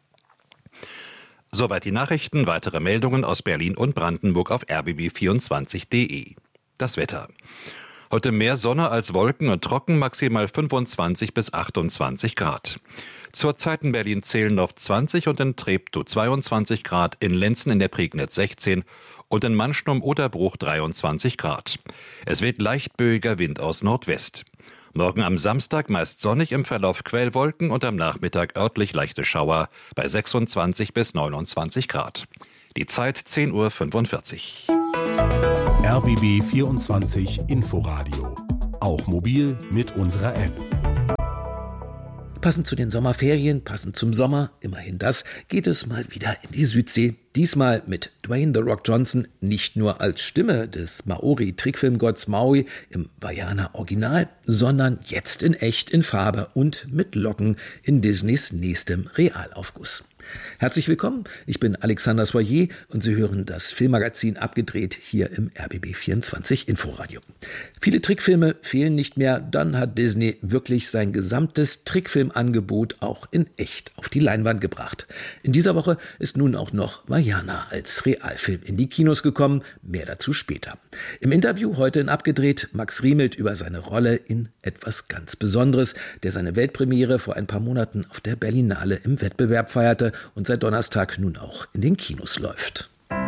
Soweit die Nachrichten. Weitere Meldungen aus Berlin und Brandenburg auf rbb24.de. Das Wetter. Heute mehr Sonne als Wolken und trocken, maximal 25 bis 28 Grad. Zurzeit in Berlin Zehlendorf 20 und in Treptow 22 Grad, in Lenzen in der Prignitz 16 und in Mannschnum-Oderbruch 23 Grad. Es weht leichtböiger Wind aus Nordwest. Morgen am Samstag meist sonnig, im Verlauf Quellwolken und am Nachmittag örtlich leichte Schauer bei 26 bis 29 Grad. Die Zeit 10:45 Uhr. RBB 24 Inforadio. Auch mobil mit unserer App. Passend zu den Sommerferien, passend zum Sommer, immerhin das, geht es mal wieder in die Südsee. Diesmal mit Dwayne The Rock Johnson, nicht nur als Stimme des Maori-Trickfilmgotts Maui im Vaiana-Original, sondern jetzt in echt, in Farbe und mit Locken in Disneys nächstem Realaufguss. Herzlich willkommen, ich bin Alexander Soyer und Sie hören das Filmmagazin Abgedreht hier im RBB24 Inforadio. Viele Trickfilme fehlen nicht mehr, dann hat Disney wirklich sein gesamtes Trickfilmangebot auch in echt auf die Leinwand gebracht. In dieser Woche ist nun auch noch Vaiana als Realfilm in die Kinos gekommen, mehr dazu später. Im Interview heute in Abgedreht Max Riemelt über seine Rolle in etwas ganz Besonderes, der seine Weltpremiere vor ein paar Monaten auf der Berlinale im Wettbewerb feierte und seit Donnerstag nun auch in den Kinos läuft.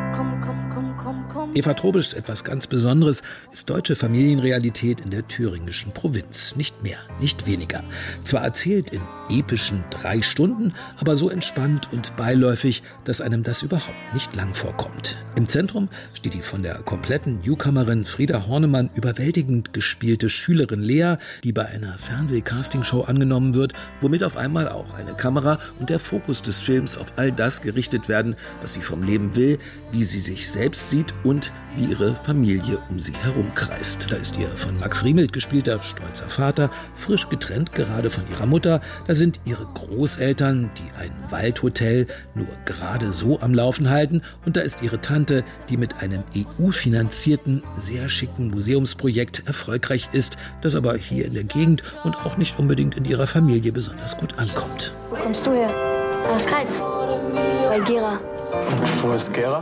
Eva Trobischs etwas ganz Besonderes ist deutsche Familienrealität in der thüringischen Provinz. Nicht mehr, nicht weniger. Zwar erzählt in epischen 3 Stunden, aber so entspannt und beiläufig, dass einem das überhaupt nicht lang vorkommt. Im Zentrum steht die von der kompletten Newcomerin Frieda Hornemann überwältigend gespielte Schülerin Lea, die bei einer Fernseh-Castingshow angenommen wird, womit auf einmal auch eine Kamera und der Fokus des Films auf all das gerichtet werden, was sie vom Leben will, wie sie sich selbst sieht und wie ihre Familie um sie herum kreist. Da ist ihr von Max Riemelt gespielter stolzer Vater, frisch getrennt gerade von ihrer Mutter. Da sind ihre Großeltern, die ein Waldhotel nur gerade so am Laufen halten. Und da ist ihre Tante, die mit einem EU-finanzierten, sehr schicken Museumsprojekt erfolgreich ist, das aber hier in der Gegend und auch nicht unbedingt in ihrer Familie besonders gut ankommt. Wo kommst du her? Aus Kreiz. Bei Gera. Und wo ist Gera?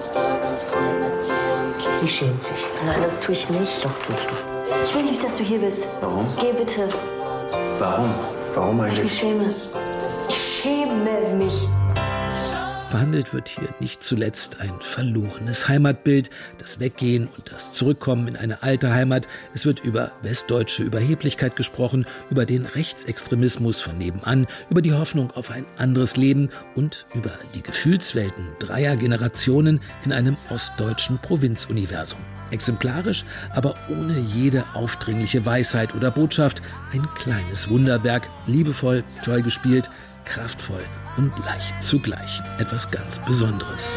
Die schämt sich. Nein, das tue ich nicht. Doch, tust du. Ich will nicht, dass du hier bist. Warum? Geh bitte. Warum? Warum eigentlich? Ich schäme. Ich schäme mich. Verhandelt wird hier nicht zuletzt ein verlorenes Heimatbild, das Weggehen und das Zurückkommen in eine alte Heimat. Es wird über westdeutsche Überheblichkeit gesprochen, über den Rechtsextremismus von nebenan, über die Hoffnung auf ein anderes Leben und über die Gefühlswelten 3 Generationen in einem ostdeutschen Provinzuniversum. Exemplarisch, aber ohne jede aufdringliche Weisheit oder Botschaft, ein kleines Wunderwerk, liebevoll, treu gespielt, kraftvoll und leicht zugleich. Etwas ganz Besonderes.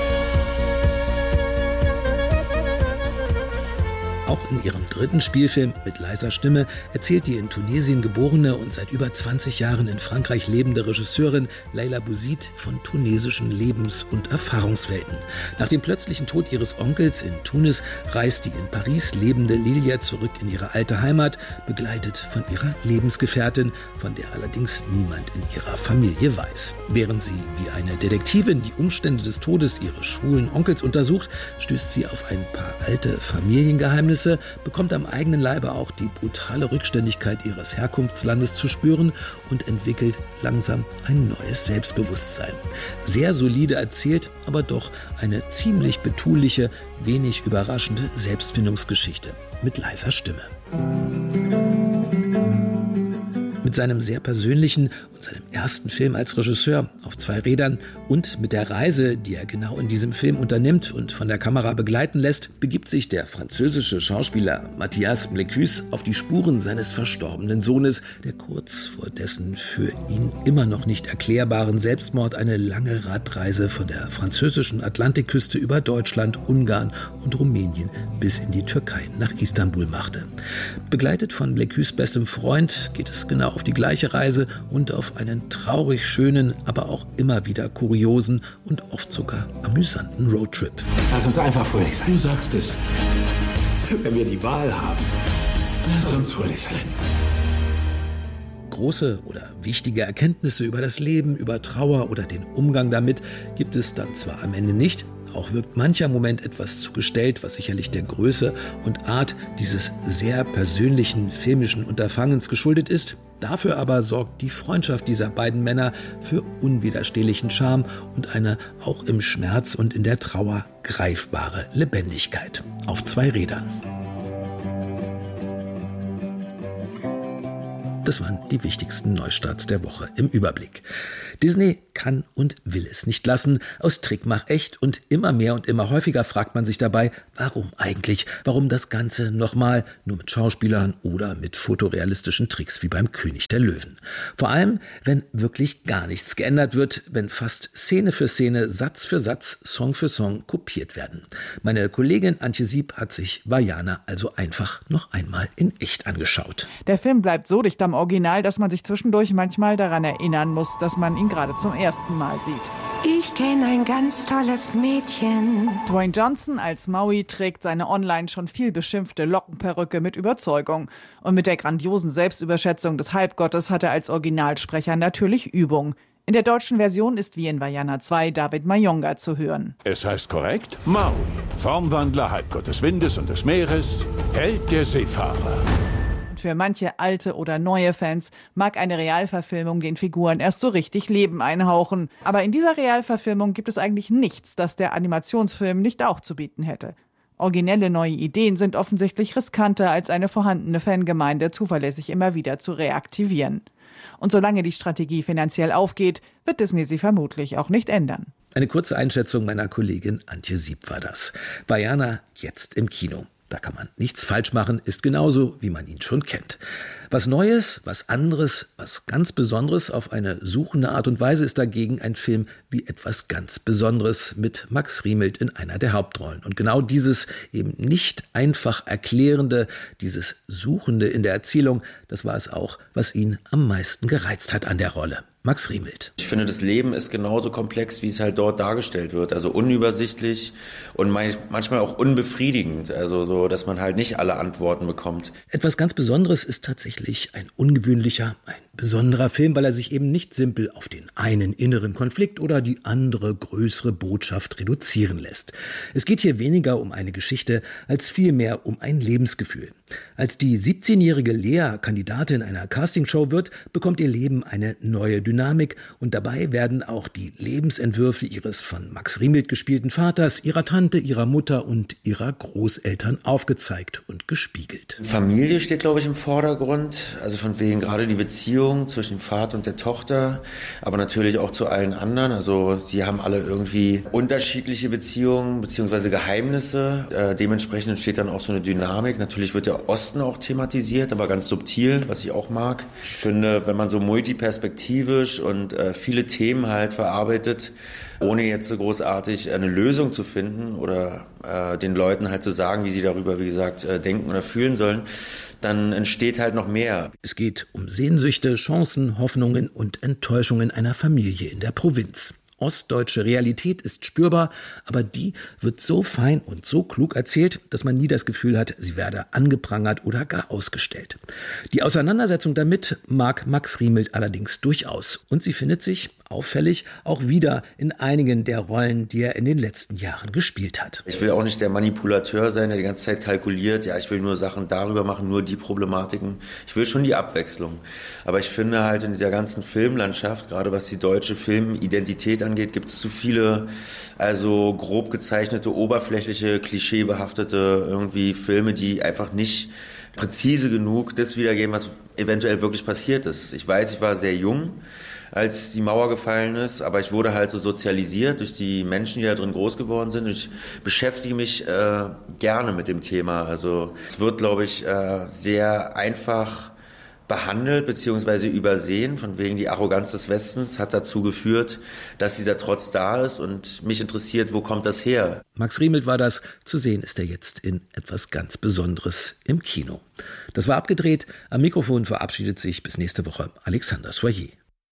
Auch in ihrem 3. Spielfilm mit leiser Stimme erzählt die in Tunesien geborene und seit über 20 Jahren in Frankreich lebende Regisseurin Leila Bouzid von tunesischen Lebens- und Erfahrungswelten. Nach dem plötzlichen Tod ihres Onkels in Tunis reist die in Paris lebende Lilia zurück in ihre alte Heimat, begleitet von ihrer Lebensgefährtin, von der allerdings niemand in ihrer Familie weiß. Während sie wie eine Detektivin die Umstände des Todes ihres schwulen Onkels untersucht, stößt sie auf ein paar alte Familiengeheimnisse, bekommt am eigenen Leibe auch die brutale Rückständigkeit ihres Herkunftslandes zu spüren und entwickelt langsam ein neues Selbstbewusstsein. Sehr solide erzählt, aber doch eine ziemlich betuliche, wenig überraschende Selbstfindungsgeschichte mit leiser Stimme. Mit Mit seinem sehr persönlichen und seinem ersten Film als Regisseur auf 2 Rädern und mit der Reise, die er genau in diesem Film unternimmt und von der Kamera begleiten lässt, begibt sich der französische Schauspieler Mathias Blécus auf die Spuren seines verstorbenen Sohnes, der kurz vor dessen für ihn immer noch nicht erklärbaren Selbstmord eine lange Radreise von der französischen Atlantikküste über Deutschland, Ungarn und Rumänien bis in die Türkei nach Istanbul machte. Begleitet von Blécus' bestem Freund geht es genau auf die gleiche Reise und auf einen traurig schönen, aber auch immer wieder kuriosen und oft sogar amüsanten Roadtrip. Lass uns einfach fröhlich sein. Du sagst es. Wenn wir die Wahl haben, lass uns fröhlich sein. Große oder wichtige Erkenntnisse über das Leben, über Trauer oder den Umgang damit gibt es dann zwar am Ende nicht, auch wirkt mancher Moment etwas zu gestellt, was sicherlich der Größe und Art dieses sehr persönlichen filmischen Unterfangens geschuldet ist. Dafür aber sorgt die Freundschaft dieser beiden Männer für unwiderstehlichen Charme und eine auch im Schmerz und in der Trauer greifbare Lebendigkeit. Auf 2 Rädern. Das waren die wichtigsten Neustarts der Woche im Überblick. Disney kann und will es nicht lassen. Aus Trick mach echt und immer mehr und immer häufiger fragt man sich dabei, warum eigentlich? Warum das Ganze nochmal nur mit Schauspielern oder mit fotorealistischen Tricks wie beim König der Löwen? Vor allem, wenn wirklich gar nichts geändert wird, wenn fast Szene für Szene, Satz für Satz, Song für Song kopiert werden. Meine Kollegin Antje Sieb hat sich Vaiana also einfach noch einmal in echt angeschaut. Der Film bleibt so dicht am Original, dass man sich zwischendurch manchmal daran erinnern muss, dass man ihn gerade zum ersten Mal sieht. Ich kenne ein ganz tolles Mädchen. Dwayne Johnson als Maui trägt seine online schon viel beschimpfte Lockenperücke mit Überzeugung. Und mit der grandiosen Selbstüberschätzung des Halbgottes hat er als Originalsprecher natürlich Übung. In der deutschen Version ist wie in Vaiana 2 David Mayonga zu hören. Es heißt korrekt Maui, Formwandler, Halbgott des Windes und des Meeres, Held der Seefahrer. Für manche alte oder neue Fans mag eine Realverfilmung den Figuren erst so richtig Leben einhauchen. Aber in dieser Realverfilmung gibt es eigentlich nichts, das der Animationsfilm nicht auch zu bieten hätte. Originelle neue Ideen sind offensichtlich riskanter, als eine vorhandene Fangemeinde zuverlässig immer wieder zu reaktivieren. Und solange die Strategie finanziell aufgeht, wird Disney sie vermutlich auch nicht ändern. Eine kurze Einschätzung meiner Kollegin Antje Sieb war das. Vaiana jetzt im Kino. Da kann man nichts falsch machen, ist genauso, wie man ihn schon kennt. Was Neues, was anderes, was ganz Besonderes auf eine suchende Art und Weise ist dagegen ein Film wie etwas ganz Besonderes mit Max Riemelt in einer der Hauptrollen. Und genau dieses eben nicht einfach Erklärende, dieses Suchende in der Erzählung, das war es auch, was ihn am meisten gereizt hat an der Rolle. Max Riemelt. Ich finde, das Leben ist genauso komplex, wie es halt dort dargestellt wird. Also unübersichtlich und manchmal auch unbefriedigend. Also so, dass man halt nicht alle Antworten bekommt. Etwas ganz Besonderes ist tatsächlich ein ungewöhnlicher, ein besonderer Film, weil er sich eben nicht simpel auf den einen inneren Konflikt oder die andere größere Botschaft reduzieren lässt. Es geht hier weniger um eine Geschichte, als vielmehr um ein Lebensgefühl. Als die 17-jährige Lea Kandidatin einer Castingshow wird, bekommt ihr Leben eine neue Dynamik und dabei werden auch die Lebensentwürfe ihres von Max Riemelt gespielten Vaters, ihrer Tante, ihrer Mutter und ihrer Großeltern aufgezeigt und gespiegelt. Familie steht, glaube ich, im Vordergrund, also von wegen gerade die Beziehung zwischen dem Vater und der Tochter, aber natürlich auch zu allen anderen. Also sie haben alle irgendwie unterschiedliche Beziehungen bzw. Geheimnisse. Dementsprechend entsteht dann auch so eine Dynamik. Natürlich wird der Osten auch thematisiert, aber ganz subtil, was ich auch mag. Ich finde, wenn man so multiperspektivisch und viele Themen halt verarbeitet, ohne jetzt so großartig eine Lösung zu finden oder den Leuten halt zu sagen, wie sie darüber, wie gesagt, denken oder fühlen sollen, dann entsteht halt noch mehr. Es geht um Sehnsüchte, Chancen, Hoffnungen und Enttäuschungen einer Familie in der Provinz. Ostdeutsche Realität ist spürbar, aber die wird so fein und so klug erzählt, dass man nie das Gefühl hat, sie werde angeprangert oder gar ausgestellt. Die Auseinandersetzung damit mag Max Riemelt allerdings durchaus und sie findet sich auffällig auch wieder in einigen der Rollen, die er in den letzten Jahren gespielt hat. Ich will auch nicht der Manipulateur sein, der die ganze Zeit kalkuliert, ja, ich will nur Sachen darüber machen, nur die Problematiken. Ich will schon die Abwechslung. Aber ich finde halt in dieser ganzen Filmlandschaft, gerade was die deutsche Filmidentität angeht, gibt es zu viele, also grob gezeichnete, oberflächliche, klischeebehaftete irgendwie Filme, die einfach nicht präzise genug das wiedergeben, was eventuell wirklich passiert ist. Ich weiß, ich war sehr jung, als die Mauer gefallen ist, aber ich wurde halt so sozialisiert durch die Menschen, die da drin groß geworden sind. Und ich beschäftige mich gerne mit dem Thema. Also es wird, glaube ich, sehr einfach behandelt bzw. übersehen, von wegen die Arroganz des Westens hat dazu geführt, dass dieser Trotz da ist und mich interessiert, wo kommt das her? Max Riemelt war das. Zu sehen ist er jetzt in etwas ganz Besonderes im Kino. Das war abgedreht. Am Mikrofon verabschiedet sich bis nächste Woche Alexander Soyer.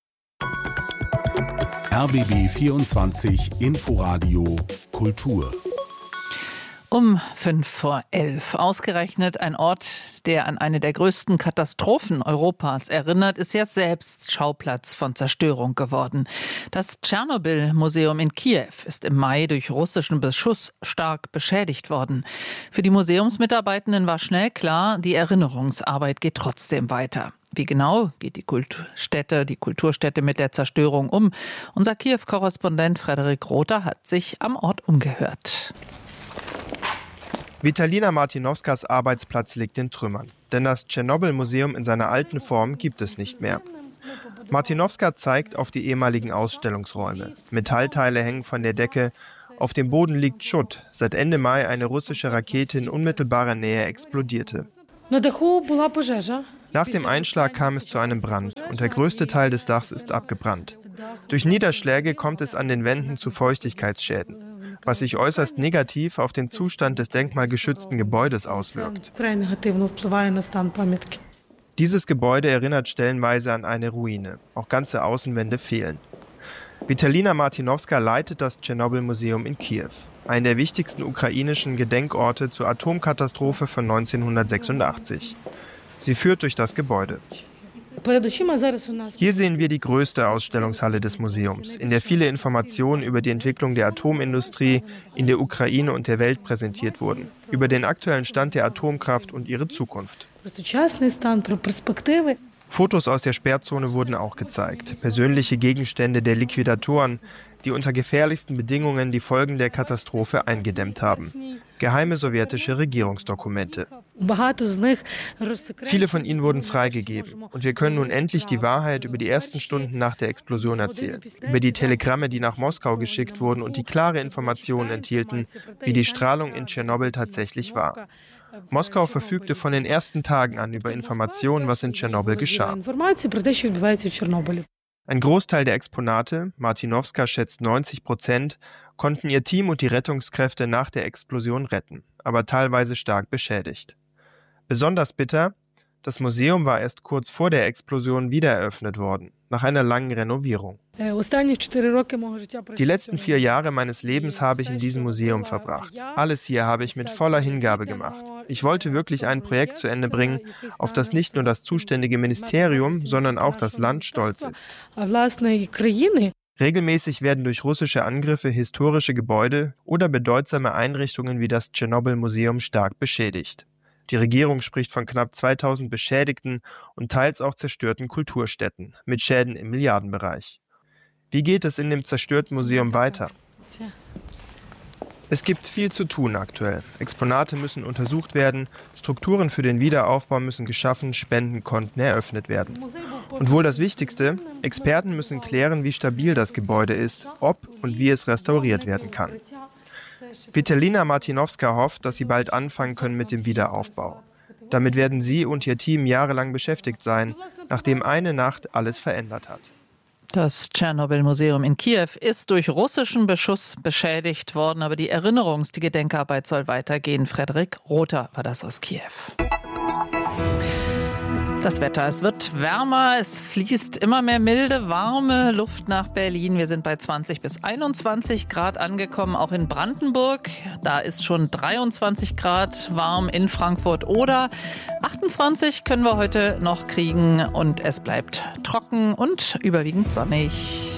RBB 24 Inforadio Kultur. Um 11:05. Ausgerechnet ein Ort, der an eine der größten Katastrophen Europas erinnert, ist jetzt selbst Schauplatz von Zerstörung geworden. Das Tschernobyl-Museum in Kiew ist im Mai durch russischen Beschuss stark beschädigt worden. Für die Museumsmitarbeitenden war schnell klar, die Erinnerungsarbeit geht trotzdem weiter. Wie genau geht die Kulturstätte mit der Zerstörung um? Unser Kiew-Korrespondent Frederik Rother hat sich am Ort umgehört. Vitalina Martinovskas Arbeitsplatz liegt in Trümmern, denn das Tschernobyl-Museum in seiner alten Form gibt es nicht mehr. Martinovska zeigt auf die ehemaligen Ausstellungsräume. Metallteile hängen von der Decke, auf dem Boden liegt Schutt, seit Ende Mai eine russische Rakete in unmittelbarer Nähe explodierte. Nach dem Einschlag kam es zu einem Brand und der größte Teil des Dachs ist abgebrannt. Durch Niederschläge kommt es an den Wänden zu Feuchtigkeitsschäden, was sich äußerst negativ auf den Zustand des denkmalgeschützten Gebäudes auswirkt. Dieses Gebäude erinnert stellenweise an eine Ruine. Auch ganze Außenwände fehlen. Vitalina Martinovska leitet das Tschernobyl-Museum in Kiew, einen der wichtigsten ukrainischen Gedenkorte zur Atomkatastrophe von 1986. Sie führt durch das Gebäude. Hier sehen wir die größte Ausstellungshalle des Museums, in der viele Informationen über die Entwicklung der Atomindustrie in der Ukraine und der Welt präsentiert wurden, über den aktuellen Stand der Atomkraft und ihre Zukunft. Fotos aus der Sperrzone wurden auch gezeigt, persönliche Gegenstände der Liquidatoren, die unter gefährlichsten Bedingungen die Folgen der Katastrophe eingedämmt haben. Geheime sowjetische Regierungsdokumente. Viele von ihnen wurden freigegeben und wir können nun endlich die Wahrheit über die ersten Stunden nach der Explosion erzählen. Über die Telegramme, die nach Moskau geschickt wurden und die klare Informationen enthielten, wie die Strahlung in Tschernobyl tatsächlich war. Moskau verfügte von den ersten Tagen an über Informationen, was in Tschernobyl geschah. Ein Großteil der Exponate, Martinovska schätzt 90%, konnten ihr Team und die Rettungskräfte nach der Explosion retten, aber teilweise stark beschädigt. Besonders bitter, das Museum war erst kurz vor der Explosion wieder eröffnet worden, nach einer langen Renovierung. Die letzten 4 Jahre meines Lebens habe ich in diesem Museum verbracht. Alles hier habe ich mit voller Hingabe gemacht. Ich wollte wirklich ein Projekt zu Ende bringen, auf das nicht nur das zuständige Ministerium, sondern auch das Land stolz ist. Regelmäßig werden durch russische Angriffe historische Gebäude oder bedeutsame Einrichtungen wie das Tschernobyl-Museum stark beschädigt. Die Regierung spricht von knapp 2000 beschädigten und teils auch zerstörten Kulturstätten mit Schäden im Milliardenbereich. Wie geht es in dem zerstörten Museum weiter? Es gibt viel zu tun aktuell. Exponate müssen untersucht werden, Strukturen für den Wiederaufbau müssen geschaffen, Spendenkonten eröffnet werden. Und wohl das Wichtigste, Experten müssen klären, wie stabil das Gebäude ist, ob und wie es restauriert werden kann. Vitalina Martinovska hofft, dass sie bald anfangen können mit dem Wiederaufbau. Damit werden sie und ihr Team jahrelang beschäftigt sein, nachdem eine Nacht alles verändert hat. Das Tschernobyl-Museum in Kiew ist durch russischen Beschuss beschädigt worden, aber die Gedenkarbeit soll weitergehen. Frederik Rother war das aus Kiew. Das Wetter, es wird wärmer, es fließt immer mehr milde, warme Luft nach Berlin. Wir sind bei 20 bis 21 Grad angekommen, auch in Brandenburg. Da ist schon 23 Grad warm in Frankfurt oder 28 können wir heute noch kriegen und es bleibt trocken und überwiegend sonnig.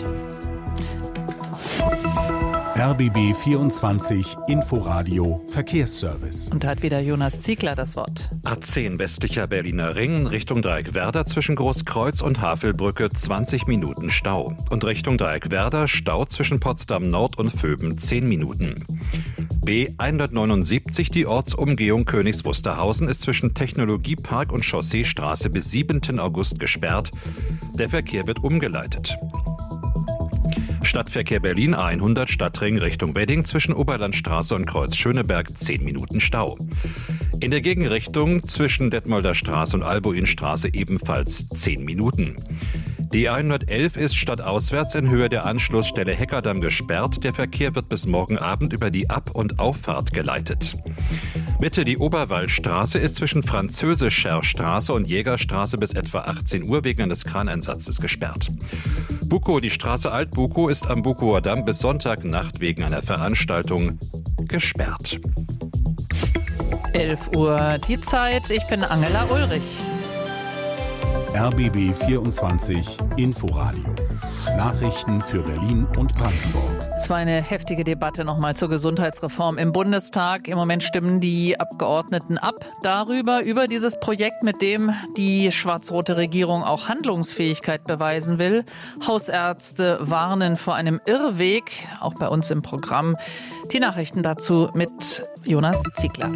RBB 24 Inforadio Verkehrsservice. Und da hat wieder Jonas Ziegler das Wort. A10 westlicher Berliner Ring Richtung Dreieckwerder zwischen Großkreuz und Havelbrücke 20 Minuten Stau. Und Richtung Dreieckwerder Stau zwischen Potsdam Nord und Vöben 10 Minuten. B179, die Ortsumgehung Königs Wusterhausen, ist zwischen Technologiepark und Chausseestraße bis 7. August gesperrt. Der Verkehr wird umgeleitet. Stadtverkehr Berlin A100 Stadtring Richtung Wedding zwischen Oberlandstraße und Kreuz Schöneberg 10 Minuten Stau. In der Gegenrichtung zwischen Detmolder Straße und Albuinstraße ebenfalls 10 Minuten. Die A111 ist stadtauswärts in Höhe der Anschlussstelle Heckerdamm gesperrt. Der Verkehr wird bis morgen Abend über die Ab- und Auffahrt geleitet. Mitte die Oberwaldstraße ist zwischen Französisch-Scherstraße und Jägerstraße bis etwa 18 Uhr wegen eines Kraneinsatzes gesperrt. Bukow, die Straße Alt-Bukow ist am Bukower Damm bis Sonntagnacht wegen einer Veranstaltung gesperrt. 11 Uhr die Zeit. Ich bin Angela Ulrich. RBB 24 Inforadio. Nachrichten für Berlin und Brandenburg. Es war eine heftige Debatte nochmal zur Gesundheitsreform im Bundestag. Im Moment stimmen die Abgeordneten ab über dieses Projekt, mit dem die schwarz-rote Regierung auch Handlungsfähigkeit beweisen will. Hausärzte warnen vor einem Irrweg, auch bei uns im Programm. Die Nachrichten dazu mit Jonas Ziegler.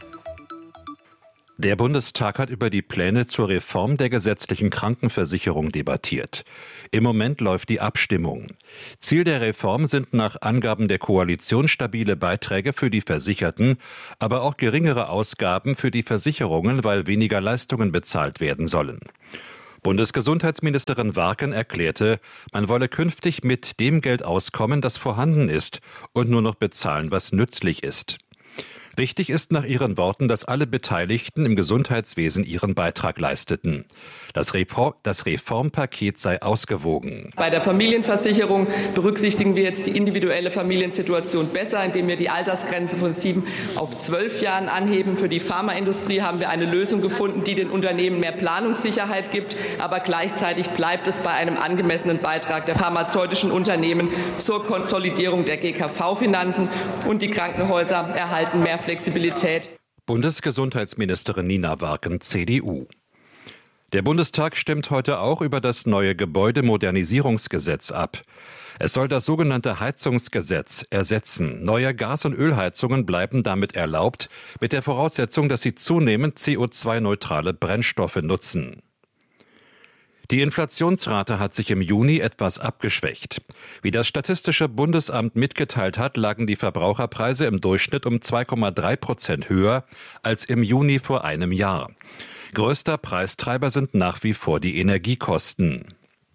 Der Bundestag hat über die Pläne zur Reform der gesetzlichen Krankenversicherung debattiert. Im Moment läuft die Abstimmung. Ziel der Reform sind nach Angaben der Koalition stabile Beiträge für die Versicherten, aber auch geringere Ausgaben für die Versicherungen, weil weniger Leistungen bezahlt werden sollen. Bundesgesundheitsministerin Warken erklärte, man wolle künftig mit dem Geld auskommen, das vorhanden ist, und nur noch bezahlen, was nützlich ist. Wichtig ist nach ihren Worten, dass alle Beteiligten im Gesundheitswesen ihren Beitrag leisteten. Das Reformpaket sei ausgewogen. Bei der Familienversicherung berücksichtigen wir jetzt die individuelle Familiensituation besser, indem wir die Altersgrenze von 7 auf 12 Jahren anheben. Für die Pharmaindustrie haben wir eine Lösung gefunden, die den Unternehmen mehr Planungssicherheit gibt. Aber gleichzeitig bleibt es bei einem angemessenen Beitrag der pharmazeutischen Unternehmen zur Konsolidierung der GKV-Finanzen. Und die Krankenhäuser erhalten mehr Flexibilität. Bundesgesundheitsministerin Nina Warken, CDU. Der Bundestag stimmt heute auch über das neue Gebäudemodernisierungsgesetz ab. Es soll das sogenannte Heizungsgesetz ersetzen. Neue Gas- und Ölheizungen bleiben damit erlaubt, mit der Voraussetzung, dass sie zunehmend CO2-neutrale Brennstoffe nutzen. Die Inflationsrate hat sich im Juni etwas abgeschwächt. Wie das Statistische Bundesamt mitgeteilt hat, lagen die Verbraucherpreise im Durchschnitt um 2,3% höher als im Juni vor einem Jahr. Größter Preistreiber sind nach wie vor die Energiekosten.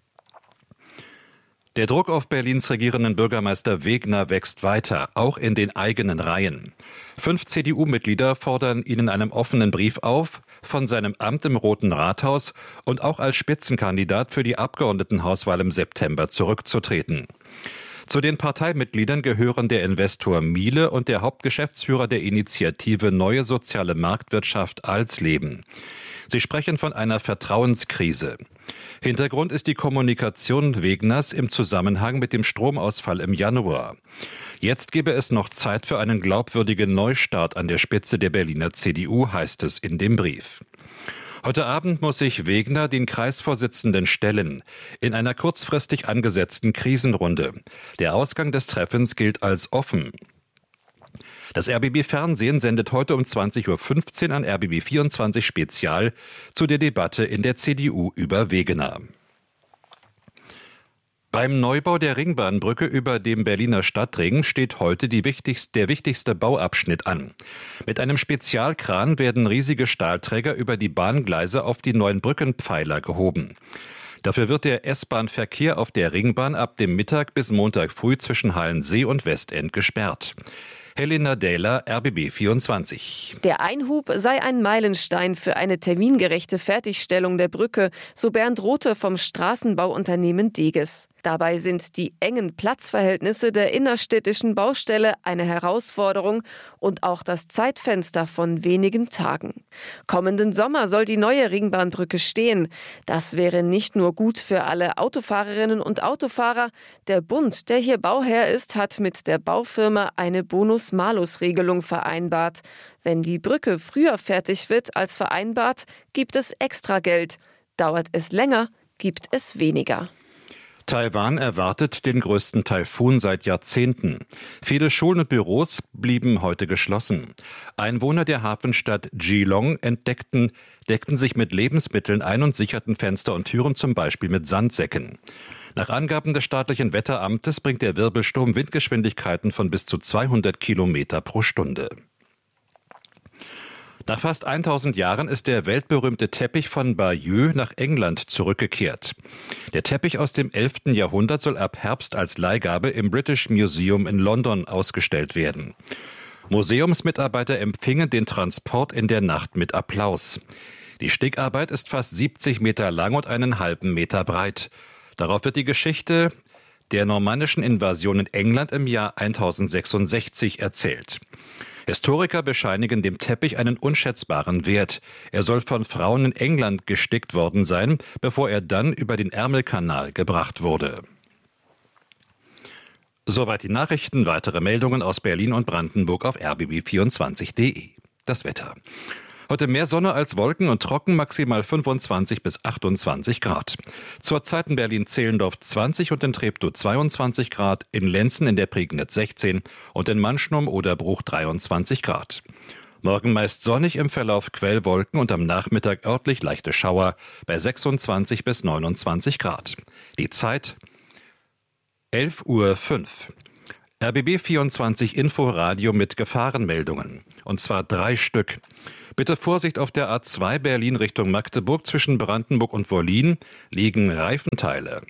Der Druck auf Berlins regierenden Bürgermeister Wegner wächst weiter, auch in den eigenen Reihen. 5 CDU-Mitglieder fordern ihn in einem offenen Brief auf, von seinem Amt im Roten Rathaus und auch als Spitzenkandidat für die Abgeordnetenhauswahl im September zurückzutreten. Zu den Parteimitgliedern gehören der Investor Miele und der Hauptgeschäftsführer der Initiative Neue Soziale Marktwirtschaft Alsleben. Sie sprechen von einer Vertrauenskrise. Hintergrund ist die Kommunikation Wegners im Zusammenhang mit dem Stromausfall im Januar. Jetzt gebe es noch Zeit für einen glaubwürdigen Neustart an der Spitze der Berliner CDU, heißt es in dem Brief. Heute Abend muss sich Wegner den Kreisvorsitzenden stellen, in einer kurzfristig angesetzten Krisenrunde. Der Ausgang des gilt als offen. Das RBB-Fernsehen sendet heute um 20.15 Uhr an RBB 24 Spezial zu der Debatte in der CDU über Wegener. Beim Neubau der Ringbahnbrücke über dem Berliner Stadtring steht heute der wichtigste Bauabschnitt an. Mit einem Spezialkran werden riesige Stahlträger über die Bahngleise auf die neuen Brückenpfeiler gehoben. Dafür wird der S-Bahn-Verkehr auf der Ringbahn ab dem Mittag bis Montag früh zwischen Halensee und Westend gesperrt. Helena Dähler, RBB 24. Der Einhub sei ein Meilenstein für eine termingerechte Fertigstellung der Brücke, so Bernd Rothe vom Straßenbauunternehmen Deges. Dabei sind die engen Platzverhältnisse der innerstädtischen Baustelle eine Herausforderung und auch das Zeitfenster von wenigen Tagen. Kommenden Sommer soll die neue Ringbahnbrücke stehen. Das wäre nicht nur gut für alle Autofahrerinnen und Autofahrer. Der Bund, der hier Bauherr ist, hat mit der Baufirma eine Bonus-Malus-Regelung vereinbart. Wenn die Brücke früher fertig wird als vereinbart, gibt es extra Geld. Dauert es länger, gibt es weniger. Taiwan erwartet den größten Taifun seit Jahrzehnten. Viele Schulen und Büros blieben heute geschlossen. Einwohner der Hafenstadt Geelong deckten sich mit Lebensmitteln ein und sicherten Fenster und Türen zum Beispiel mit Sandsäcken. Nach Angaben des staatlichen Wetteramtes bringt der Wirbelsturm Windgeschwindigkeiten von bis zu 200 Kilometer pro Stunde. Nach fast 1000 Jahren ist der weltberühmte Teppich von Bayeux nach England zurückgekehrt. Der Teppich aus dem 11. Jahrhundert soll ab Herbst als Leihgabe im British Museum in London ausgestellt werden. Museumsmitarbeiter empfingen den Transport in der Nacht mit Applaus. Die Stickarbeit ist fast 70 Meter lang und einen halben Meter breit. Darauf wird die Geschichte der normannischen Invasion in England im Jahr 1066 erzählt. Historiker bescheinigen dem Teppich einen unschätzbaren Wert. Er soll von Frauen in England gestickt worden sein, bevor er dann über den Ärmelkanal gebracht wurde. Soweit die Nachrichten. Weitere Meldungen aus Berlin und Brandenburg auf rbb24.de. Das Wetter. Heute mehr Sonne als Wolken und trocken, maximal 25 bis 28 Grad. Zurzeit in Berlin-Zehlendorf 20 und in Treptow 22 Grad, in Lenzen in der Prignitz 16 und in Manschnum-Oderbruch 23 Grad. Morgen meist sonnig, im Verlauf Quellwolken und am Nachmittag örtlich leichte Schauer bei 26 bis 29 Grad. Die Zeit 11:05 Uhr. RBB 24 Inforadio mit Gefahrenmeldungen. Und zwar 3 Stück. Bitte Vorsicht auf der A2 Berlin Richtung Magdeburg. Zwischen Brandenburg und Wollin liegen Reifenteile.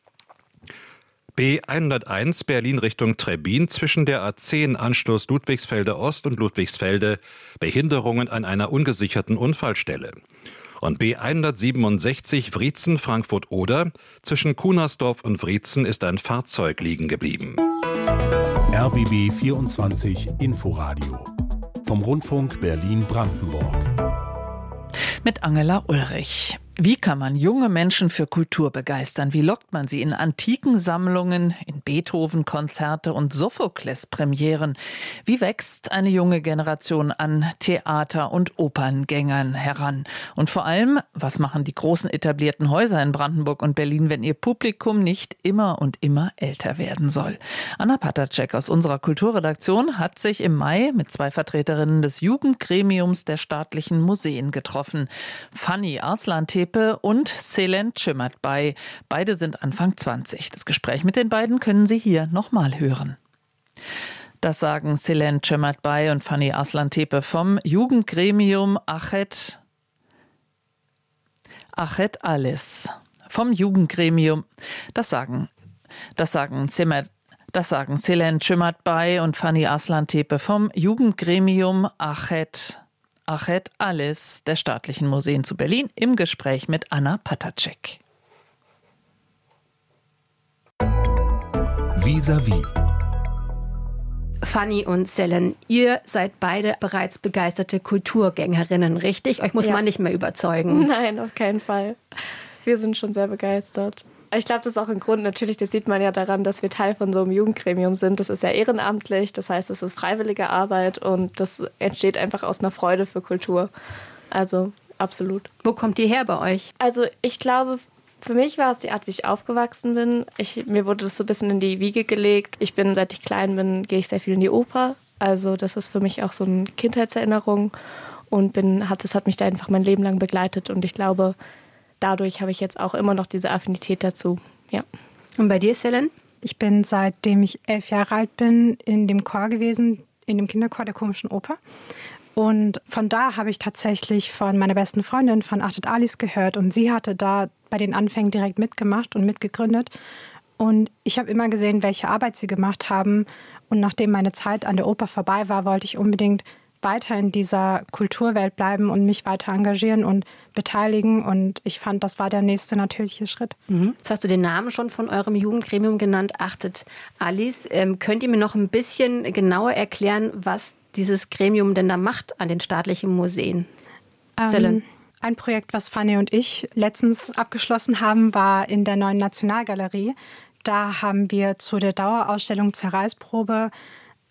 B101 Berlin Richtung Trebbin. Zwischen der A10 Anschluss Ludwigsfelde Ost und Ludwigsfelde Behinderungen an einer ungesicherten Unfallstelle. Und B167 Wriezen Frankfurt-Oder. Zwischen Kunersdorf und Wriezen ist ein Fahrzeug liegen geblieben. RBB 24 Inforadio vom Rundfunk Berlin-Brandenburg. Mit Angela Ulrich. Wie kann man junge Menschen für Kultur begeistern? Wie lockt man sie in antiken Sammlungen, in Beethoven-Konzerte und Sophokles-Premieren? Wie wächst eine junge Generation an Theater- und Operngängern heran? Und vor allem, was machen die großen etablierten Häuser in Brandenburg und Berlin, wenn ihr Publikum nicht immer und immer älter werden soll? Anna Patacek aus unserer Kulturredaktion hat sich im Mai mit 2 Vertreterinnen des Jugendgremiums der staatlichen Museen getroffen. Fanny Arslan-Tepe und Selen Cimert-Bay. Beide sind Anfang 20. Das Gespräch mit den beiden können Sie hier nochmal hören. Das sagen Selen Cimert-Bay und Fanny Arslan-Tepe vom Jugendgremium Achet Alles. Vom Jugendgremium, das sagen Selen Cimert-Bay und Fanny Arslan-Tepe vom Jugendgremium Achet Alles der staatlichen Museen zu Berlin im Gespräch mit Anna Patacek. Vis-à-vis. Fanny und Selen, ihr seid beide bereits begeisterte Kulturgängerinnen, richtig? Euch muss man nicht mehr überzeugen. Nein, auf keinen Fall. Wir sind schon sehr begeistert. Ich glaube, das ist auch ein Grund, natürlich, das sieht man ja daran, dass wir Teil von so einem Jugendgremium sind. Das ist ja ehrenamtlich, das heißt, es ist freiwillige Arbeit und das entsteht einfach aus einer Freude für Kultur. Also absolut. Wo kommt die her bei euch? Also ich glaube, für mich war es die Art, wie ich aufgewachsen bin. Mir wurde das so ein bisschen in die Wiege gelegt. Seit ich klein bin, gehe ich sehr viel in die Oper. Also das ist für mich auch so eine Kindheitserinnerung und das hat mich da einfach mein Leben lang begleitet und ich glaube, dadurch habe ich jetzt auch immer noch diese Affinität dazu. Ja. Und bei dir, Selen? Ich bin, seitdem ich 11 Jahre alt bin, in dem Chor gewesen, in dem Kinderchor der Komischen Oper. Und von da habe ich tatsächlich von meiner besten Freundin, von Achet Alice, gehört. Und sie hatte da bei den Anfängen direkt mitgemacht und mitgegründet. Und ich habe immer gesehen, welche Arbeit sie gemacht haben. Und nachdem meine Zeit an der Oper vorbei war, wollte ich unbedingt weiter in dieser Kulturwelt bleiben und mich weiter engagieren und beteiligen. Und ich fand, das war der nächste natürliche Schritt. Jetzt hast du den Namen schon von eurem Jugendgremium genannt, Achet Alice. Könnt ihr mir noch ein bisschen genauer erklären, was dieses Gremium denn da macht an den staatlichen Museen? Ein Projekt, was Fanny und ich letztens abgeschlossen haben, war in der Neuen Nationalgalerie. Da haben wir zu der Dauerausstellung Zerreißprobe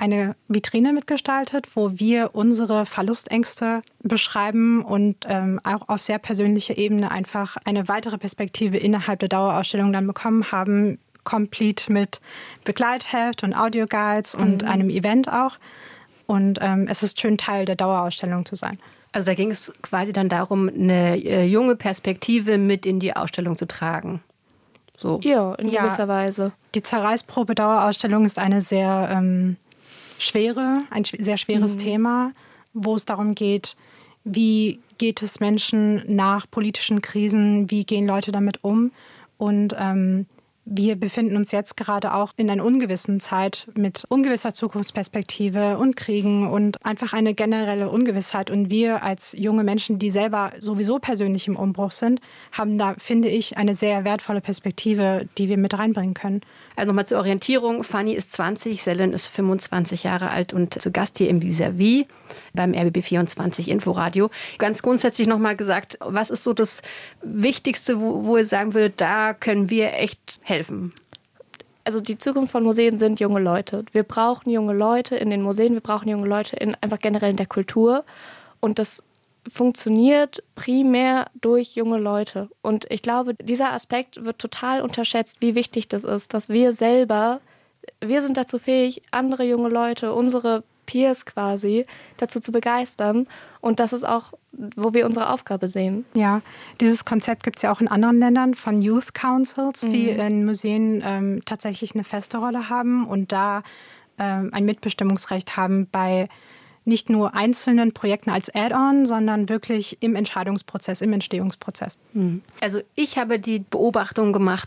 eine Vitrine mitgestaltet, wo wir unsere Verlustängste beschreiben und auch auf sehr persönlicher Ebene einfach eine weitere Perspektive innerhalb der Dauerausstellung dann bekommen haben, komplett mit Begleitheft und Audioguides und einem Event auch. Und es ist schön, Teil der Dauerausstellung zu sein. Also da ging es quasi dann darum, eine junge Perspektive mit in die Ausstellung zu tragen. So. Ja, in gewisser Weise. Die Zerreißprobe-Dauerausstellung ist eine sehr ein sehr schweres Thema, wo es darum geht, wie geht es Menschen nach politischen Krisen, wie gehen Leute damit um. Und wir befinden uns jetzt gerade auch in einer ungewissen Zeit mit ungewisser Zukunftsperspektive und Kriegen und einfach eine generelle Ungewissheit. Und wir als junge Menschen, die selber sowieso persönlich im Umbruch sind, haben da, finde ich, eine sehr wertvolle Perspektive, die wir mit reinbringen können. Also nochmal zur Orientierung. Fanny ist 20, Selen ist 25 Jahre alt und zu Gast hier im Vis-à-vis beim RBB24 Inforadio. Ganz grundsätzlich nochmal gesagt, was ist so das Wichtigste, wo ihr sagen würdet, da können wir echt helfen? Also die Zukunft von Museen sind junge Leute. Wir brauchen junge Leute in den Museen, wir brauchen junge Leute einfach generell in der Kultur. Und das funktioniert primär durch junge Leute. Und ich glaube, dieser Aspekt wird total unterschätzt, wie wichtig das ist, dass wir sind dazu fähig, andere junge Leute, unsere Peers quasi, dazu zu begeistern. Und das ist auch, wo wir unsere Aufgabe sehen. Ja, dieses Konzept gibt es ja auch in anderen Ländern von Youth Councils, die in Museen tatsächlich eine feste Rolle haben und da ein Mitbestimmungsrecht haben bei nicht nur einzelnen Projekten als Add-on, sondern wirklich im Entscheidungsprozess, im Entstehungsprozess. Also ich habe die Beobachtung gemacht,